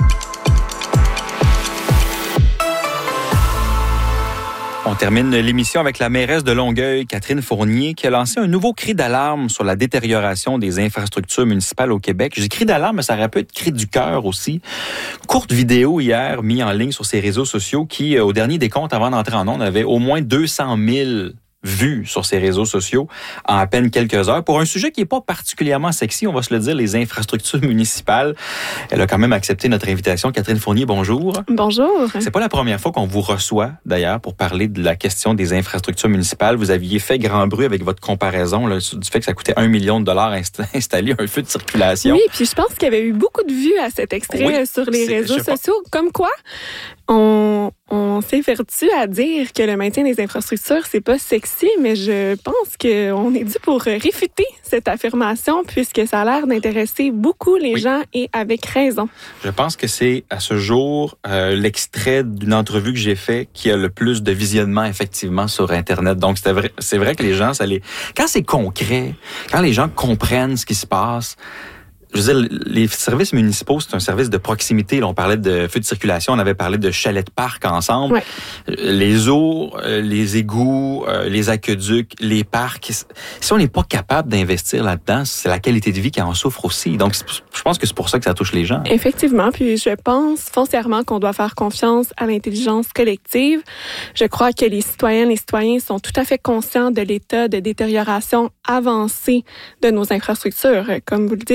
On termine l'émission avec la mairesse de Longueuil, Catherine Fournier, qui a lancé un nouveau cri d'alarme sur la détérioration des infrastructures municipales au Québec. Je dis cri d'alarme, mais ça aurait pu être cri du cœur aussi. Courte vidéo hier, mise en ligne sur ses réseaux sociaux, qui, au dernier décompte avant d'entrer en ondes, avait au moins 200 000 vues sur ses réseaux sociaux en à peine quelques heures. Pour un sujet qui n'est pas particulièrement sexy, on va se le dire, les infrastructures municipales. Elle a quand même accepté notre invitation. Catherine Fournier, bonjour. Bonjour. C'est pas la première fois qu'on vous reçoit, d'ailleurs, pour parler de la question des infrastructures municipales. Vous aviez fait grand bruit avec votre comparaison là, du fait que ça coûtait $1 million installer un feu de circulation. Oui, puis je pense qu'il y avait eu beaucoup de vues à cet extrait sur les réseaux sociaux. Comme quoi, on s'évertue à dire que le maintien des infrastructures, c'est pas sexy, mais je pense qu'on est dû pour réfuter cette affirmation puisque ça a l'air d'intéresser beaucoup les gens et avec raison. Je pense que c'est à ce jour l'extrait d'une entrevue que j'ai fait qui a le plus de visionnement effectivement sur Internet. Donc c'est vrai que les gens, quand c'est concret, quand les gens comprennent ce qui se passe. Je veux dire, les services municipaux, c'est un service de proximité. Là, on parlait de feux de circulation, on avait parlé de chalets de parc ensemble. Ouais. Les eaux, les égouts, les aqueducs, les parcs. Si on n'est pas capable d'investir là-dedans, c'est la qualité de vie qui en souffre aussi. Donc, je pense que c'est pour ça que ça touche les gens. Effectivement. Puis, je pense foncièrement qu'on doit faire confiance à l'intelligence collective. Je crois que les citoyennes et citoyens sont tout à fait conscients de l'état de détérioration avancée de nos infrastructures. Comme vous le dites, ils le vivent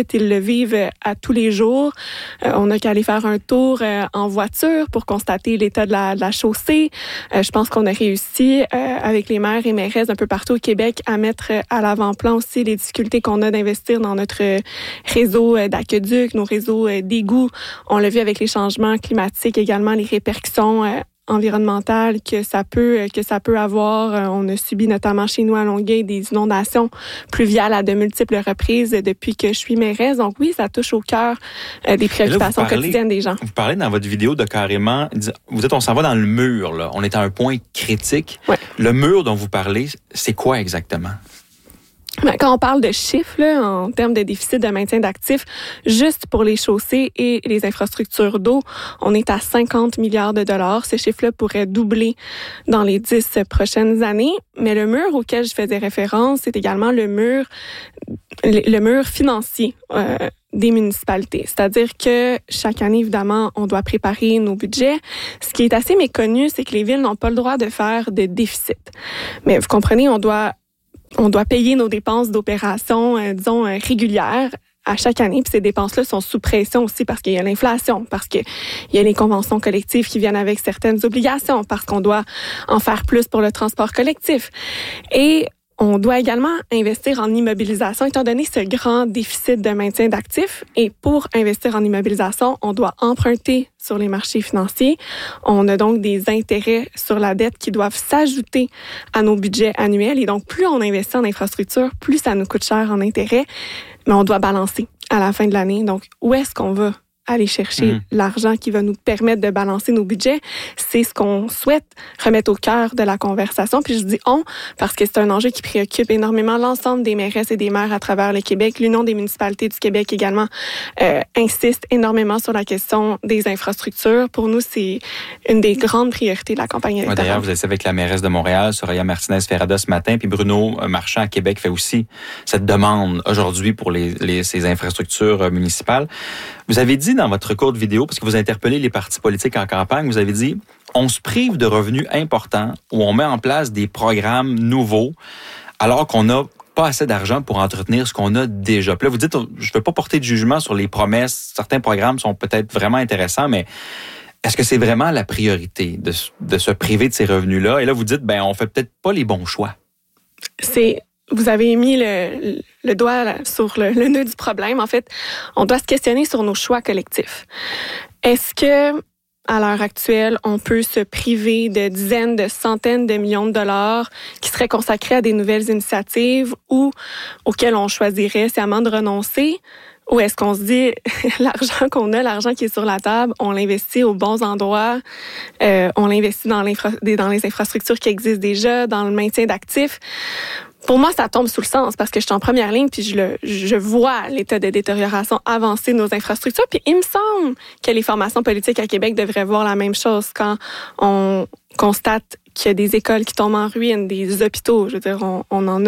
vivent à tous les jours. On n'a qu'à aller faire un tour en voiture pour constater l'état de la chaussée. Je pense qu'on a réussi avec les maires et mairesses un peu partout au Québec à mettre à l'avant-plan aussi les difficultés qu'on a d'investir dans notre réseau d'aqueducs, nos réseaux d'égouts. On l'a vu avec les changements climatiques également, les répercussions environnementales que ça peut avoir. On a subi notamment chez nous à Longueuil des inondations pluviales à de multiples reprises depuis que je suis mairesse. Donc oui, ça touche au cœur des préoccupations quotidiennes des gens. Vous parlez dans votre vidéo de carrément, vous dites on s'en va dans le mur, là. On est à un point critique. Ouais. Le mur dont vous parlez, c'est quoi exactement? Quand on parle de chiffres, là, en termes de déficit de maintien d'actifs, juste pour les chaussées et les infrastructures d'eau, on est à 50 milliards de dollars. Ce chiffre-là pourrait doubler dans les 10 prochaines années. Mais le mur auquel je faisais référence, c'est également le mur financier des municipalités. C'est-à-dire que chaque année, évidemment, on doit préparer nos budgets. Ce qui est assez méconnu, c'est que les villes n'ont pas le droit de faire de déficit. Mais vous comprenez, on doit payer nos dépenses d'opérations, régulières à chaque année. Puis ces dépenses-là sont sous pression aussi parce qu'il y a l'inflation, parce qu'il y a les conventions collectives qui viennent avec certaines obligations, parce qu'on doit en faire plus pour le transport collectif. Et on doit également investir en immobilisation, étant donné ce grand déficit de maintien d'actifs. Et pour investir en immobilisation, on doit emprunter sur les marchés financiers. On a donc des intérêts sur la dette qui doivent s'ajouter à nos budgets annuels. Et donc, plus on investit en infrastructure, plus ça nous coûte cher en intérêts. Mais on doit balancer à la fin de l'année. Donc, où est-ce qu'on va aller chercher l'argent qui va nous permettre de balancer nos budgets? C'est ce qu'on souhaite remettre au cœur de la conversation. Puis je dis « on » parce que c'est un enjeu qui préoccupe énormément l'ensemble des mairesses et des maires à travers le Québec. L'Union des municipalités du Québec également insiste énormément sur la question des infrastructures. Pour nous, c'est une des grandes priorités de la campagne électorale. D'ailleurs, vous êtes avec la mairesse de Montréal, Soraya Martinez-Ferrada, ce matin, puis Bruno Marchand à Québec fait aussi cette demande aujourd'hui pour ces infrastructures municipales. Vous avez dit dans votre courte vidéo, parce que vous interpellez les partis politiques en campagne, vous avez dit « On se prive de revenus importants où on met en place des programmes nouveaux alors qu'on n'a pas assez d'argent pour entretenir ce qu'on a déjà. » Puis là, vous dites « Je ne veux pas porter de jugement sur les promesses. Certains programmes sont peut-être vraiment intéressants, mais est-ce que c'est vraiment la priorité de se priver de ces revenus-là? » Et là, vous dites « On fait peut-être pas les bons choix. » Vous avez mis le doigt sur le nœud du problème. En fait, on doit se questionner sur nos choix collectifs. Est-ce que, à l'heure actuelle, on peut se priver de dizaines, de centaines de millions de dollars qui seraient consacrés à des nouvelles initiatives ou auxquelles on choisirait sciemment de renoncer? Ou est-ce qu'on se dit, l'argent qu'on a, l'argent qui est sur la table, on l'investit aux bons endroits, on l'investit dans les infrastructures qui existent déjà, dans le maintien d'actifs? Pour moi, ça tombe sous le sens parce que je suis en première ligne puis je vois l'état de détérioration avancé de nos infrastructures. Puis il me semble que les formations politiques à Québec devraient voir la même chose quand on constate qu'il y a des écoles qui tombent en ruine, des hôpitaux. Je veux dire, on en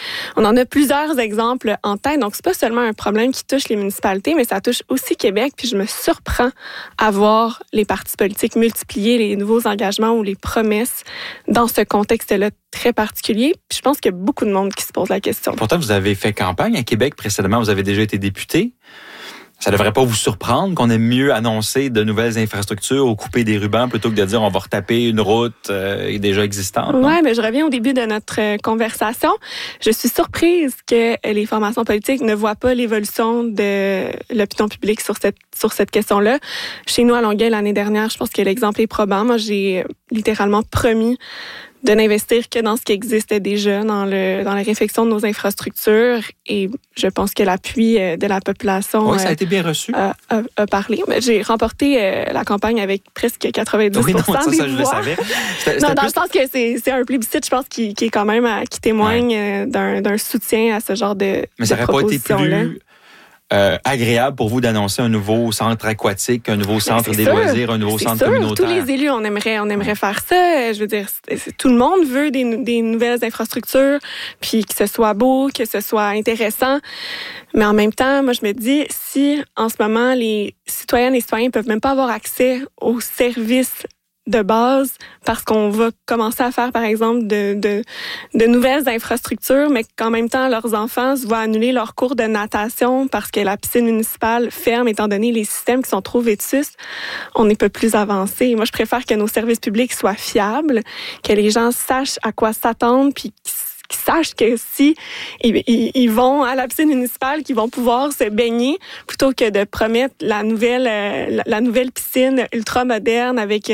a plusieurs exemples en tête. Donc, c'est pas seulement un problème qui touche les municipalités, mais ça touche aussi Québec. Puis je me surprends à voir les partis politiques multiplier les nouveaux engagements ou les promesses dans ce contexte-là très particulier. Puis je pense qu'il y a beaucoup de monde qui se pose la question. Pourtant, vous avez fait campagne à Québec précédemment. Vous avez déjà été député. Ça devrait pas vous surprendre qu'on aime mieux annoncer de nouvelles infrastructures ou couper des rubans plutôt que de dire on va retaper une route déjà existante. Oui, mais je reviens au début de notre conversation. Je suis surprise que les formations politiques ne voient pas l'évolution de l'opinion publique sur cette question-là. Chez nous, à Longueuil, l'année dernière, je pense que l'exemple est probant. Moi, j'ai littéralement promis de n'investir que dans ce qui existe déjà, dans la réfection de nos infrastructures. Et je pense que l'appui de la population ça a été bien reçu. A parlé. Mais j'ai remporté la campagne avec presque 90% des voix. Je le savais. Je pense que c'est un plébiscite, je pense, qui est quand même qui témoigne d'un soutien à ce genre de Mais ça n'aurait pas été plus agréable pour vous d'annoncer un nouveau centre aquatique, un nouveau centre des loisirs, un nouveau centre communautaire? Tous les élus, on aimerait faire ça. Je veux dire, tout le monde veut des nouvelles infrastructures, puis que ce soit beau, que ce soit intéressant. Mais en même temps, moi, je me dis, si en ce moment, les citoyennes et citoyens peuvent même pas avoir accès aux services de base parce qu'on va commencer à faire, par exemple, de nouvelles infrastructures, mais qu'en même temps, leurs enfants se voient annuler leurs cours de natation parce que la piscine municipale ferme, étant donné les systèmes qui sont trop vétustes, on n'est pas plus avancé. Moi, je préfère que nos services publics soient fiables, que les gens sachent à quoi s'attendre, puis qu'ils sachent que si ils vont à la piscine municipale, qu'ils vont pouvoir se baigner, plutôt que de promettre la nouvelle piscine ultra moderne avec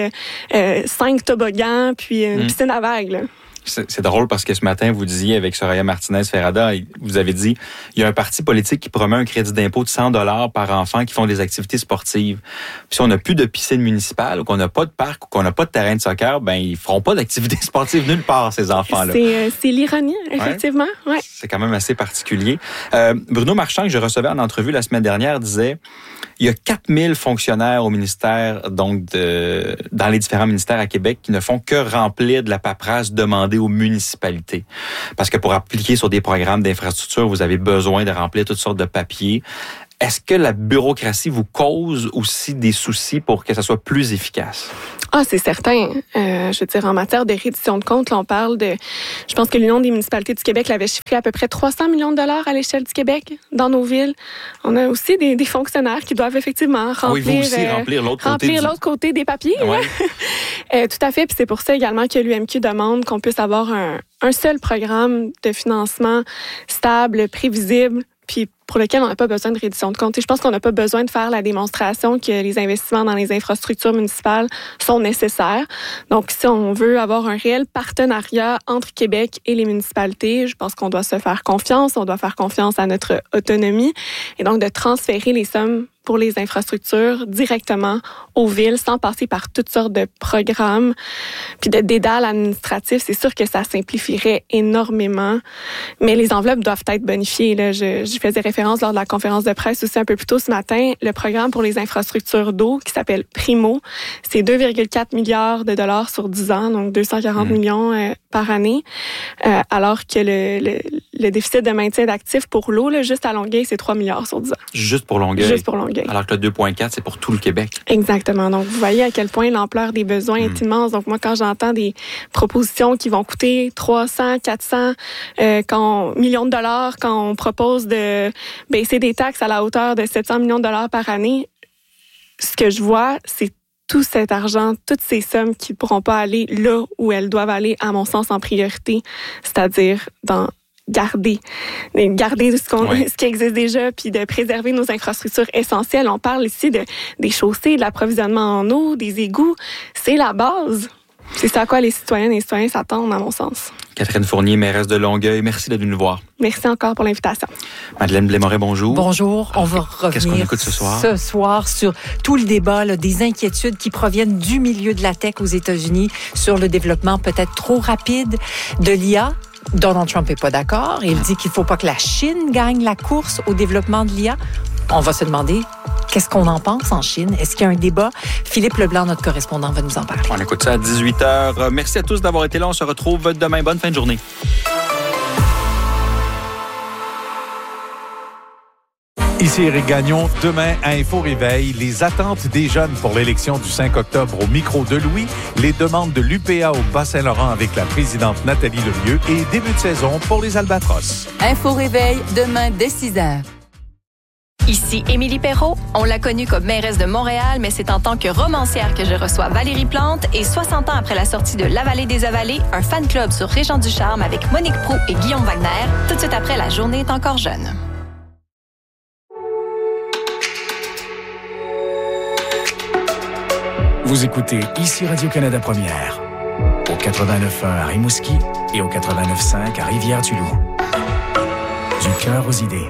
5 toboggans puis une piscine à vagues, là. C'est drôle parce que ce matin, vous disiez avec Soraya Martinez-Ferrada, vous avez dit, il y a un parti politique qui promet un crédit d'impôt de 100$ par enfant qui font des activités sportives. Puis si on n'a plus de piscine municipale ou qu'on n'a pas de parc ou qu'on n'a pas de terrain de soccer, ben ils feront pas d'activités sportives nulle part, ces enfants-là. C'est l'ironie, effectivement. Ouais. C'est quand même assez particulier. Bruno Marchand, que je recevais en entrevue la semaine dernière, disait, il y a 4000 fonctionnaires au ministère, donc dans les différents ministères à Québec, qui ne font que remplir de la paperasse demandée aux municipalités. Parce que pour appliquer sur des programmes d'infrastructure, vous avez besoin de remplir toutes sortes de papiers. Est-ce que la bureaucratie vous cause aussi des soucis pour que ça soit plus efficace? Ah, c'est certain. Je veux dire, en matière de reddition de comptes, là, on parle de... Je pense que l'Union des municipalités du Québec l'avait chiffré à peu près 300 millions de dollars à l'échelle du Québec dans nos villes. On a aussi des fonctionnaires qui doivent effectivement remplir l'autre côté des papiers. Ouais. Tout à fait. Puis c'est pour ça également que l'UMQ demande qu'on puisse avoir un seul programme de financement stable, prévisible, puis pour lequel on n'a pas besoin de reddition de comptes. Et je pense qu'on n'a pas besoin de faire la démonstration que les investissements dans les infrastructures municipales sont nécessaires. Donc, si on veut avoir un réel partenariat entre Québec et les municipalités, je pense qu'on doit se faire confiance, on doit faire confiance à notre autonomie et donc de transférer les sommes pour les infrastructures directement aux villes sans passer par toutes sortes de programmes puis de dédales administratifs. C'est sûr que ça simplifierait énormément, mais les enveloppes doivent être bonifiées. Là. Je faisais référence lors de la conférence de presse aussi un peu plus tôt ce matin. Le programme pour les infrastructures d'eau qui s'appelle Primo, c'est 2,4 milliards de dollars sur 10 ans, donc 240 millions par année, alors que le déficit de maintien d'actifs pour l'eau, là, juste à Longueuil, c'est 3 milliards sur 10 ans. Juste pour Longueuil? Juste pour Longueuil. Alors que le 2,4, c'est pour tout le Québec. Exactement. Donc, vous voyez à quel point l'ampleur des besoins est immense. Donc, moi, quand j'entends des propositions qui vont coûter 300, 400 millions de dollars, quand on propose de baisser des taxes à la hauteur de 700 millions de dollars par année, ce que je vois, c'est tout cet argent, toutes ces sommes qui ne pourront pas aller là où elles doivent aller, à mon sens, en priorité, c'est-à-dire dans garder ce qui existe déjà, puis de préserver nos infrastructures essentielles. On parle ici des chaussées, de l'approvisionnement en eau, des égouts. C'est la base. C'est ça à quoi les citoyennes et les citoyens s'attendent, à mon sens. Catherine Fournier, mairesse de Longueuil, merci d'être venue nous voir. Merci encore pour l'invitation. Madeleine Blais-Moret, bonjour. Bonjour. On va revenir Qu'est-ce qu'on écoute ce soir? Ce soir sur tout le débat, là, des inquiétudes qui proviennent du milieu de la tech aux États-Unis sur le développement peut-être trop rapide de l'IA. Donald Trump n'est pas d'accord. Il dit qu'il ne faut pas que la Chine gagne la course au développement de l'IA. On va se demander, qu'est-ce qu'on en pense en Chine? Est-ce qu'il y a un débat? Philippe Leblanc, notre correspondant, va nous en parler. On écoute ça à 18h. Merci à tous d'avoir été là. On se retrouve demain. Bonne fin de journée. Ici Éric Gagnon. Demain, à Info Réveil, les attentes des jeunes pour l'élection du 5 octobre au micro de Louis, les demandes de l'UPA au Bas-Saint-Laurent avec la présidente Nathalie Lemieux et début de saison pour les Albatros. Info Réveil, demain dès 6h. Ici Émilie Perrault. On l'a connue comme mairesse de Montréal, mais c'est en tant que romancière que je reçois Valérie Plante. Et 60 ans après la sortie de La Vallée des Avalées, un fan club sur Régent-du-Charme avec Monique Proulx et Guillaume Wagner. Tout de suite après, la journée est encore jeune. Vous écoutez ici Radio-Canada Première, au 89.1 à Rimouski et au 89.5 à Rivière-du-Loup. Du cœur aux idées.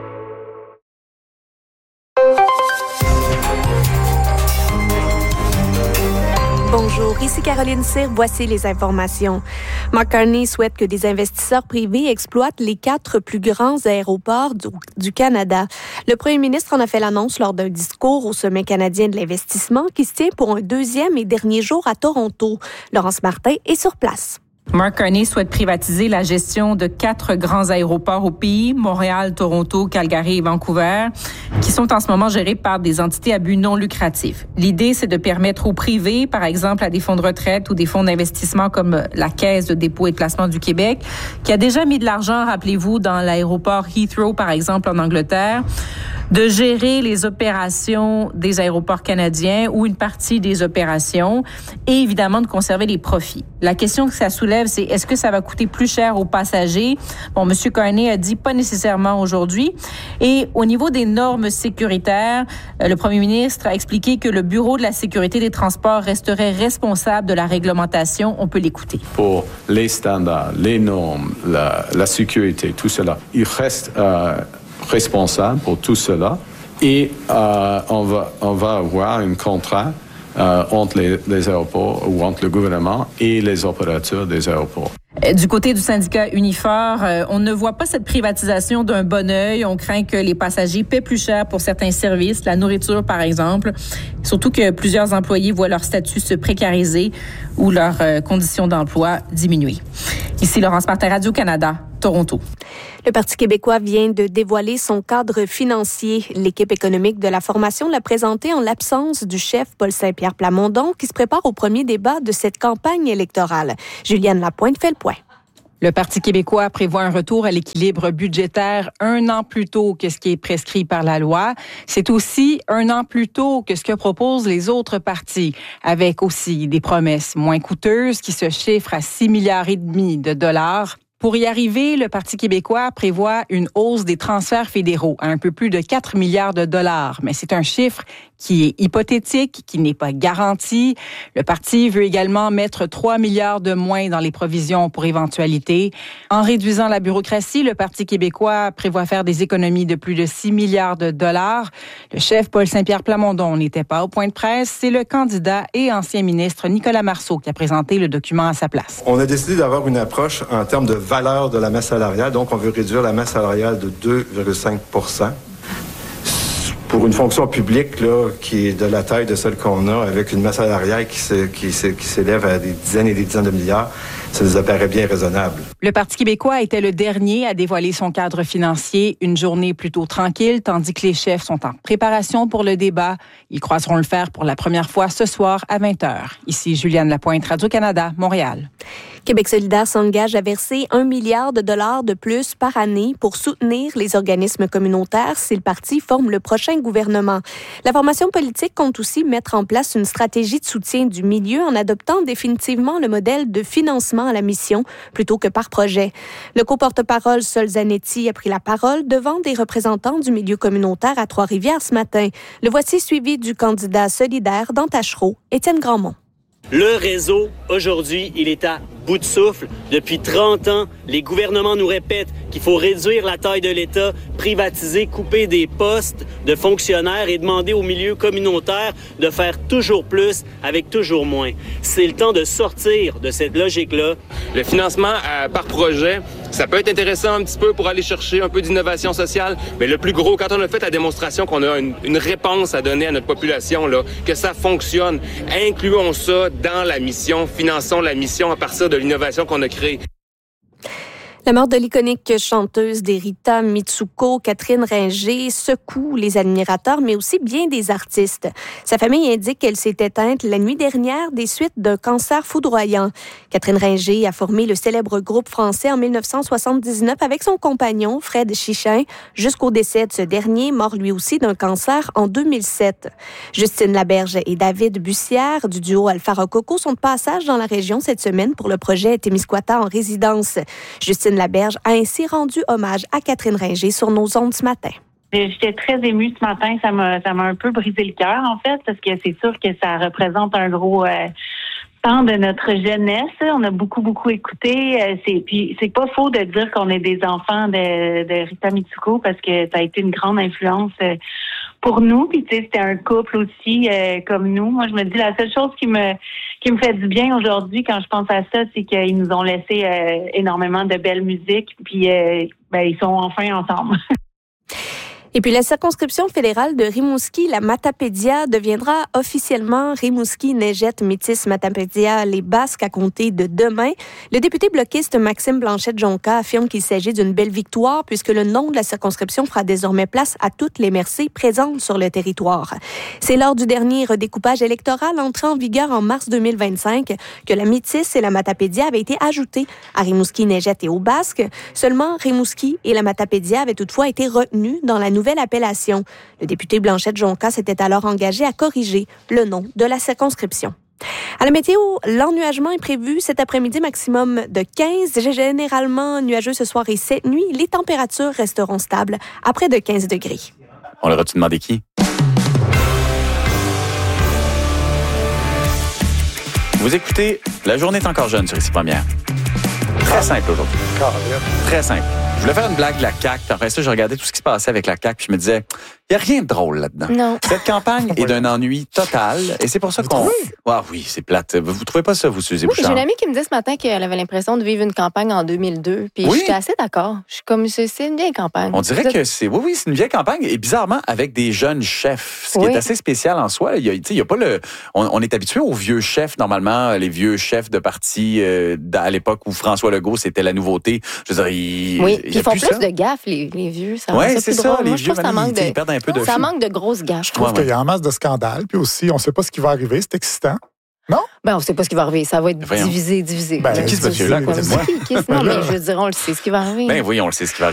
Bonjour, ici Caroline Cyr, voici les informations. Mark Carney souhaite que des investisseurs privés exploitent les 4 plus grands aéroports du Canada. Le premier ministre en a fait l'annonce lors d'un discours au Sommet canadien de l'investissement qui se tient pour un 2e et dernier jour à Toronto. Laurence Martin est sur place. Mark Carney souhaite privatiser la gestion de 4 grands aéroports au pays, Montréal, Toronto, Calgary et Vancouver, qui sont en ce moment gérés par des entités à but non lucratif. L'idée, c'est de permettre aux privés, par exemple à des fonds de retraite ou des fonds d'investissement comme la Caisse de dépôt et de placement du Québec, qui a déjà mis de l'argent, rappelez-vous, dans l'aéroport Heathrow, par exemple, en Angleterre, de gérer les opérations des aéroports canadiens ou une partie des opérations et évidemment de conserver les profits. La question que ça soulève, c'est est-ce que ça va coûter plus cher aux passagers? Bon, M. Carney a dit pas nécessairement aujourd'hui. Et au niveau des normes sécuritaires, le premier ministre a expliqué que le Bureau de la sécurité des transports resterait responsable de la réglementation. On peut l'écouter. Pour les standards, les normes, la sécurité, tout cela, il reste responsable pour tout cela et on va avoir un contrat entre les aéroports ou entre le gouvernement et les opérateurs des aéroports. Du côté du syndicat Unifor, on ne voit pas cette privatisation d'un bon œil. On craint que les passagers paient plus cher pour certains services, la nourriture par exemple. Surtout que plusieurs employés voient leur statut se précariser ou leurs conditions d'emploi diminuer. Ici Laurence Martin, Radio-Canada, Toronto. Le Parti québécois vient de dévoiler son cadre financier. L'équipe économique de la formation l'a présenté en l'absence du chef Paul Saint-Pierre Plamondon qui se prépare au premier débat de cette campagne électorale. Juliane Lapointe fait le point. Le Parti québécois prévoit un retour à l'équilibre budgétaire 1 an plus tôt que ce qui est prescrit par la loi. C'est aussi 1 an plus tôt que ce que proposent les autres partis, avec aussi des promesses moins coûteuses qui se chiffrent à 6,5 milliards de dollars. Pour y arriver, le Parti québécois prévoit une hausse des transferts fédéraux à un peu plus de 4 milliards de dollars. Mais c'est un chiffre qui est hypothétique, qui n'est pas garanti. Le parti veut également mettre 3 milliards de moins dans les provisions pour éventualité. En réduisant la bureaucratie, le Parti québécois prévoit faire des économies de plus de 6 milliards de dollars. Le chef Paul Saint-Pierre Plamondon n'était pas au point de presse. C'est le candidat et ancien ministre Nicolas Marceau qui a présenté le document à sa place. On a décidé d'avoir une approche en termes de valeur de la masse salariale. Donc, on veut réduire la masse salariale de 2,5 % pour une fonction publique là, qui est de la taille de celle qu'on a, avec une masse salariale qui s'élève à des dizaines et des dizaines de milliards. Ça nous apparaît bien raisonnable. Le Parti québécois était le dernier à dévoiler son cadre financier. Une journée plutôt tranquille, tandis que les chefs sont en préparation pour le débat. Ils croiseront le faire pour la première fois ce soir à 20h. Ici Juliane Lapointe, Radio-Canada, Montréal. Québec solidaire s'engage à verser 1 milliard de dollars de plus par année pour soutenir les organismes communautaires si le parti forme le prochain gouvernement. La formation politique compte aussi mettre en place une stratégie de soutien du milieu en adoptant définitivement le modèle de financement à la mission plutôt que par projet. Le co-porte-parole Sol Zanetti a pris la parole devant des représentants du milieu communautaire à Trois-Rivières ce matin. Le voici suivi du candidat solidaire dans Tachereau, Étienne Grandmont. Le réseau, aujourd'hui, il est à bout de souffle. Depuis 30 ans, les gouvernements nous répètent qu'il faut réduire la taille de l'État, privatiser, couper des postes de fonctionnaires et demander au milieu communautaire de faire toujours plus avec toujours moins. C'est le temps de sortir de cette logique-là. Le financement par projet, ça peut être intéressant un petit peu pour aller chercher un peu d'innovation sociale, mais le plus gros, quand on a fait la démonstration qu'on a une réponse à donner à notre population, là, que ça fonctionne, incluons ça dans la mission, finançons la mission à partir de l'innovation qu'on a créée. La mort de l'iconique chanteuse d'Erita Mitsuko, Catherine Ringer, secoue les admirateurs, mais aussi bien des artistes. Sa famille indique qu'elle s'est éteinte la nuit dernière des suites d'un cancer foudroyant. Catherine Ringer a formé le célèbre groupe français en 1979 avec son compagnon, Fred Chichin, jusqu'au décès de ce dernier, mort lui aussi d'un cancer en 2007. Justine Laberge et David Bussière, du duo Alpha Rococo, sont de passage dans la région cette semaine pour le projet Témiscouata en résidence. Justine Laberge a ainsi rendu hommage à Catherine Ringer sur nos ondes ce matin. J'étais très émue ce matin. Ça m'a un peu brisé le cœur, en fait, parce que c'est sûr que ça représente un gros temps de notre jeunesse. On a beaucoup écouté. Puis c'est pas faux de dire qu'on est des enfants de Rita Mitsuko, parce que ça a été une grande influence pour nous. Puis tu sais, c'était un couple aussi comme nous. Moi, je me dis, la seule chose qui me fait du bien aujourd'hui quand je pense à ça, c'est qu'ils nous ont laissé énormément de belle musique. Puis ils sont enfin ensemble. Et puis, la circonscription fédérale de Rimouski, la Matapédia, deviendra officiellement Rimouski-Neigette-Métis-Matapédia, les Basques, à compter de demain. Le député bloquiste Maxime Blanchette-Jonca affirme qu'il s'agit d'une belle victoire puisque le nom de la circonscription fera désormais place à toutes les MRC présentes sur le territoire. C'est lors du dernier redécoupage électoral entré en vigueur en mars 2025 que la Métis et la Matapédia avaient été ajoutées à Rimouski-Neigette et aux Basques. Seulement, Rimouski et la Matapédia avaient toutefois été retenus dans la nouvelle appellation. Le député Blanchette-Jonca s'était alors engagé à corriger le nom de la circonscription. À la météo, l'ennuagement est prévu cet après-midi, maximum de 15. Généralement nuageux ce soir et cette nuit. Les températures resteront stables à près de 15 degrés. On leur a-tu demandé qui? Vous écoutez, la journée est encore jeune sur Ici Première. Très simple aujourd'hui. Très simple. Je voulais faire une blague de la CAQ, puis après ça, je regardais tout ce qui se passait avec la CAQ, puis je me disais, il n'y a rien de drôle là-dedans. Non. Cette campagne est d'un ennui total, et c'est pour ça qu'on... Ah oui, c'est plate. Vous trouvez pas ça, vous, Suzy Bouchard? J'ai une amie qui me dit ce matin qu'elle avait l'impression de vivre une campagne en 2002, puis j'étais assez d'accord. Je suis comme, c'est une vieille campagne. On dirait que c'est... Oui, c'est une vieille campagne, et bizarrement, avec des jeunes chefs, ce qui est assez spécial en soi. Il y a pas le... On est habitué aux vieux chefs, normalement, les vieux chefs de parti à l'époque où François Legault, c'était la nouveauté. Je veux dire, ils font plus de gaffes, les vieux. Oui, c'est ça. Les vieux, ils perdent un peu de... Ça manque de grosses gaffes. Je trouve qu'il y a en masse de scandales, puis aussi, on ne sait pas ce qui va arriver. C'est excitant. Non? Ben, on ne sait pas ce qui va arriver. Ça va être divisé. C'est qui ce monsieur-là? Non, mais je veux dire, on le sait ce qui va arriver. Ben oui, on le sait ce qui va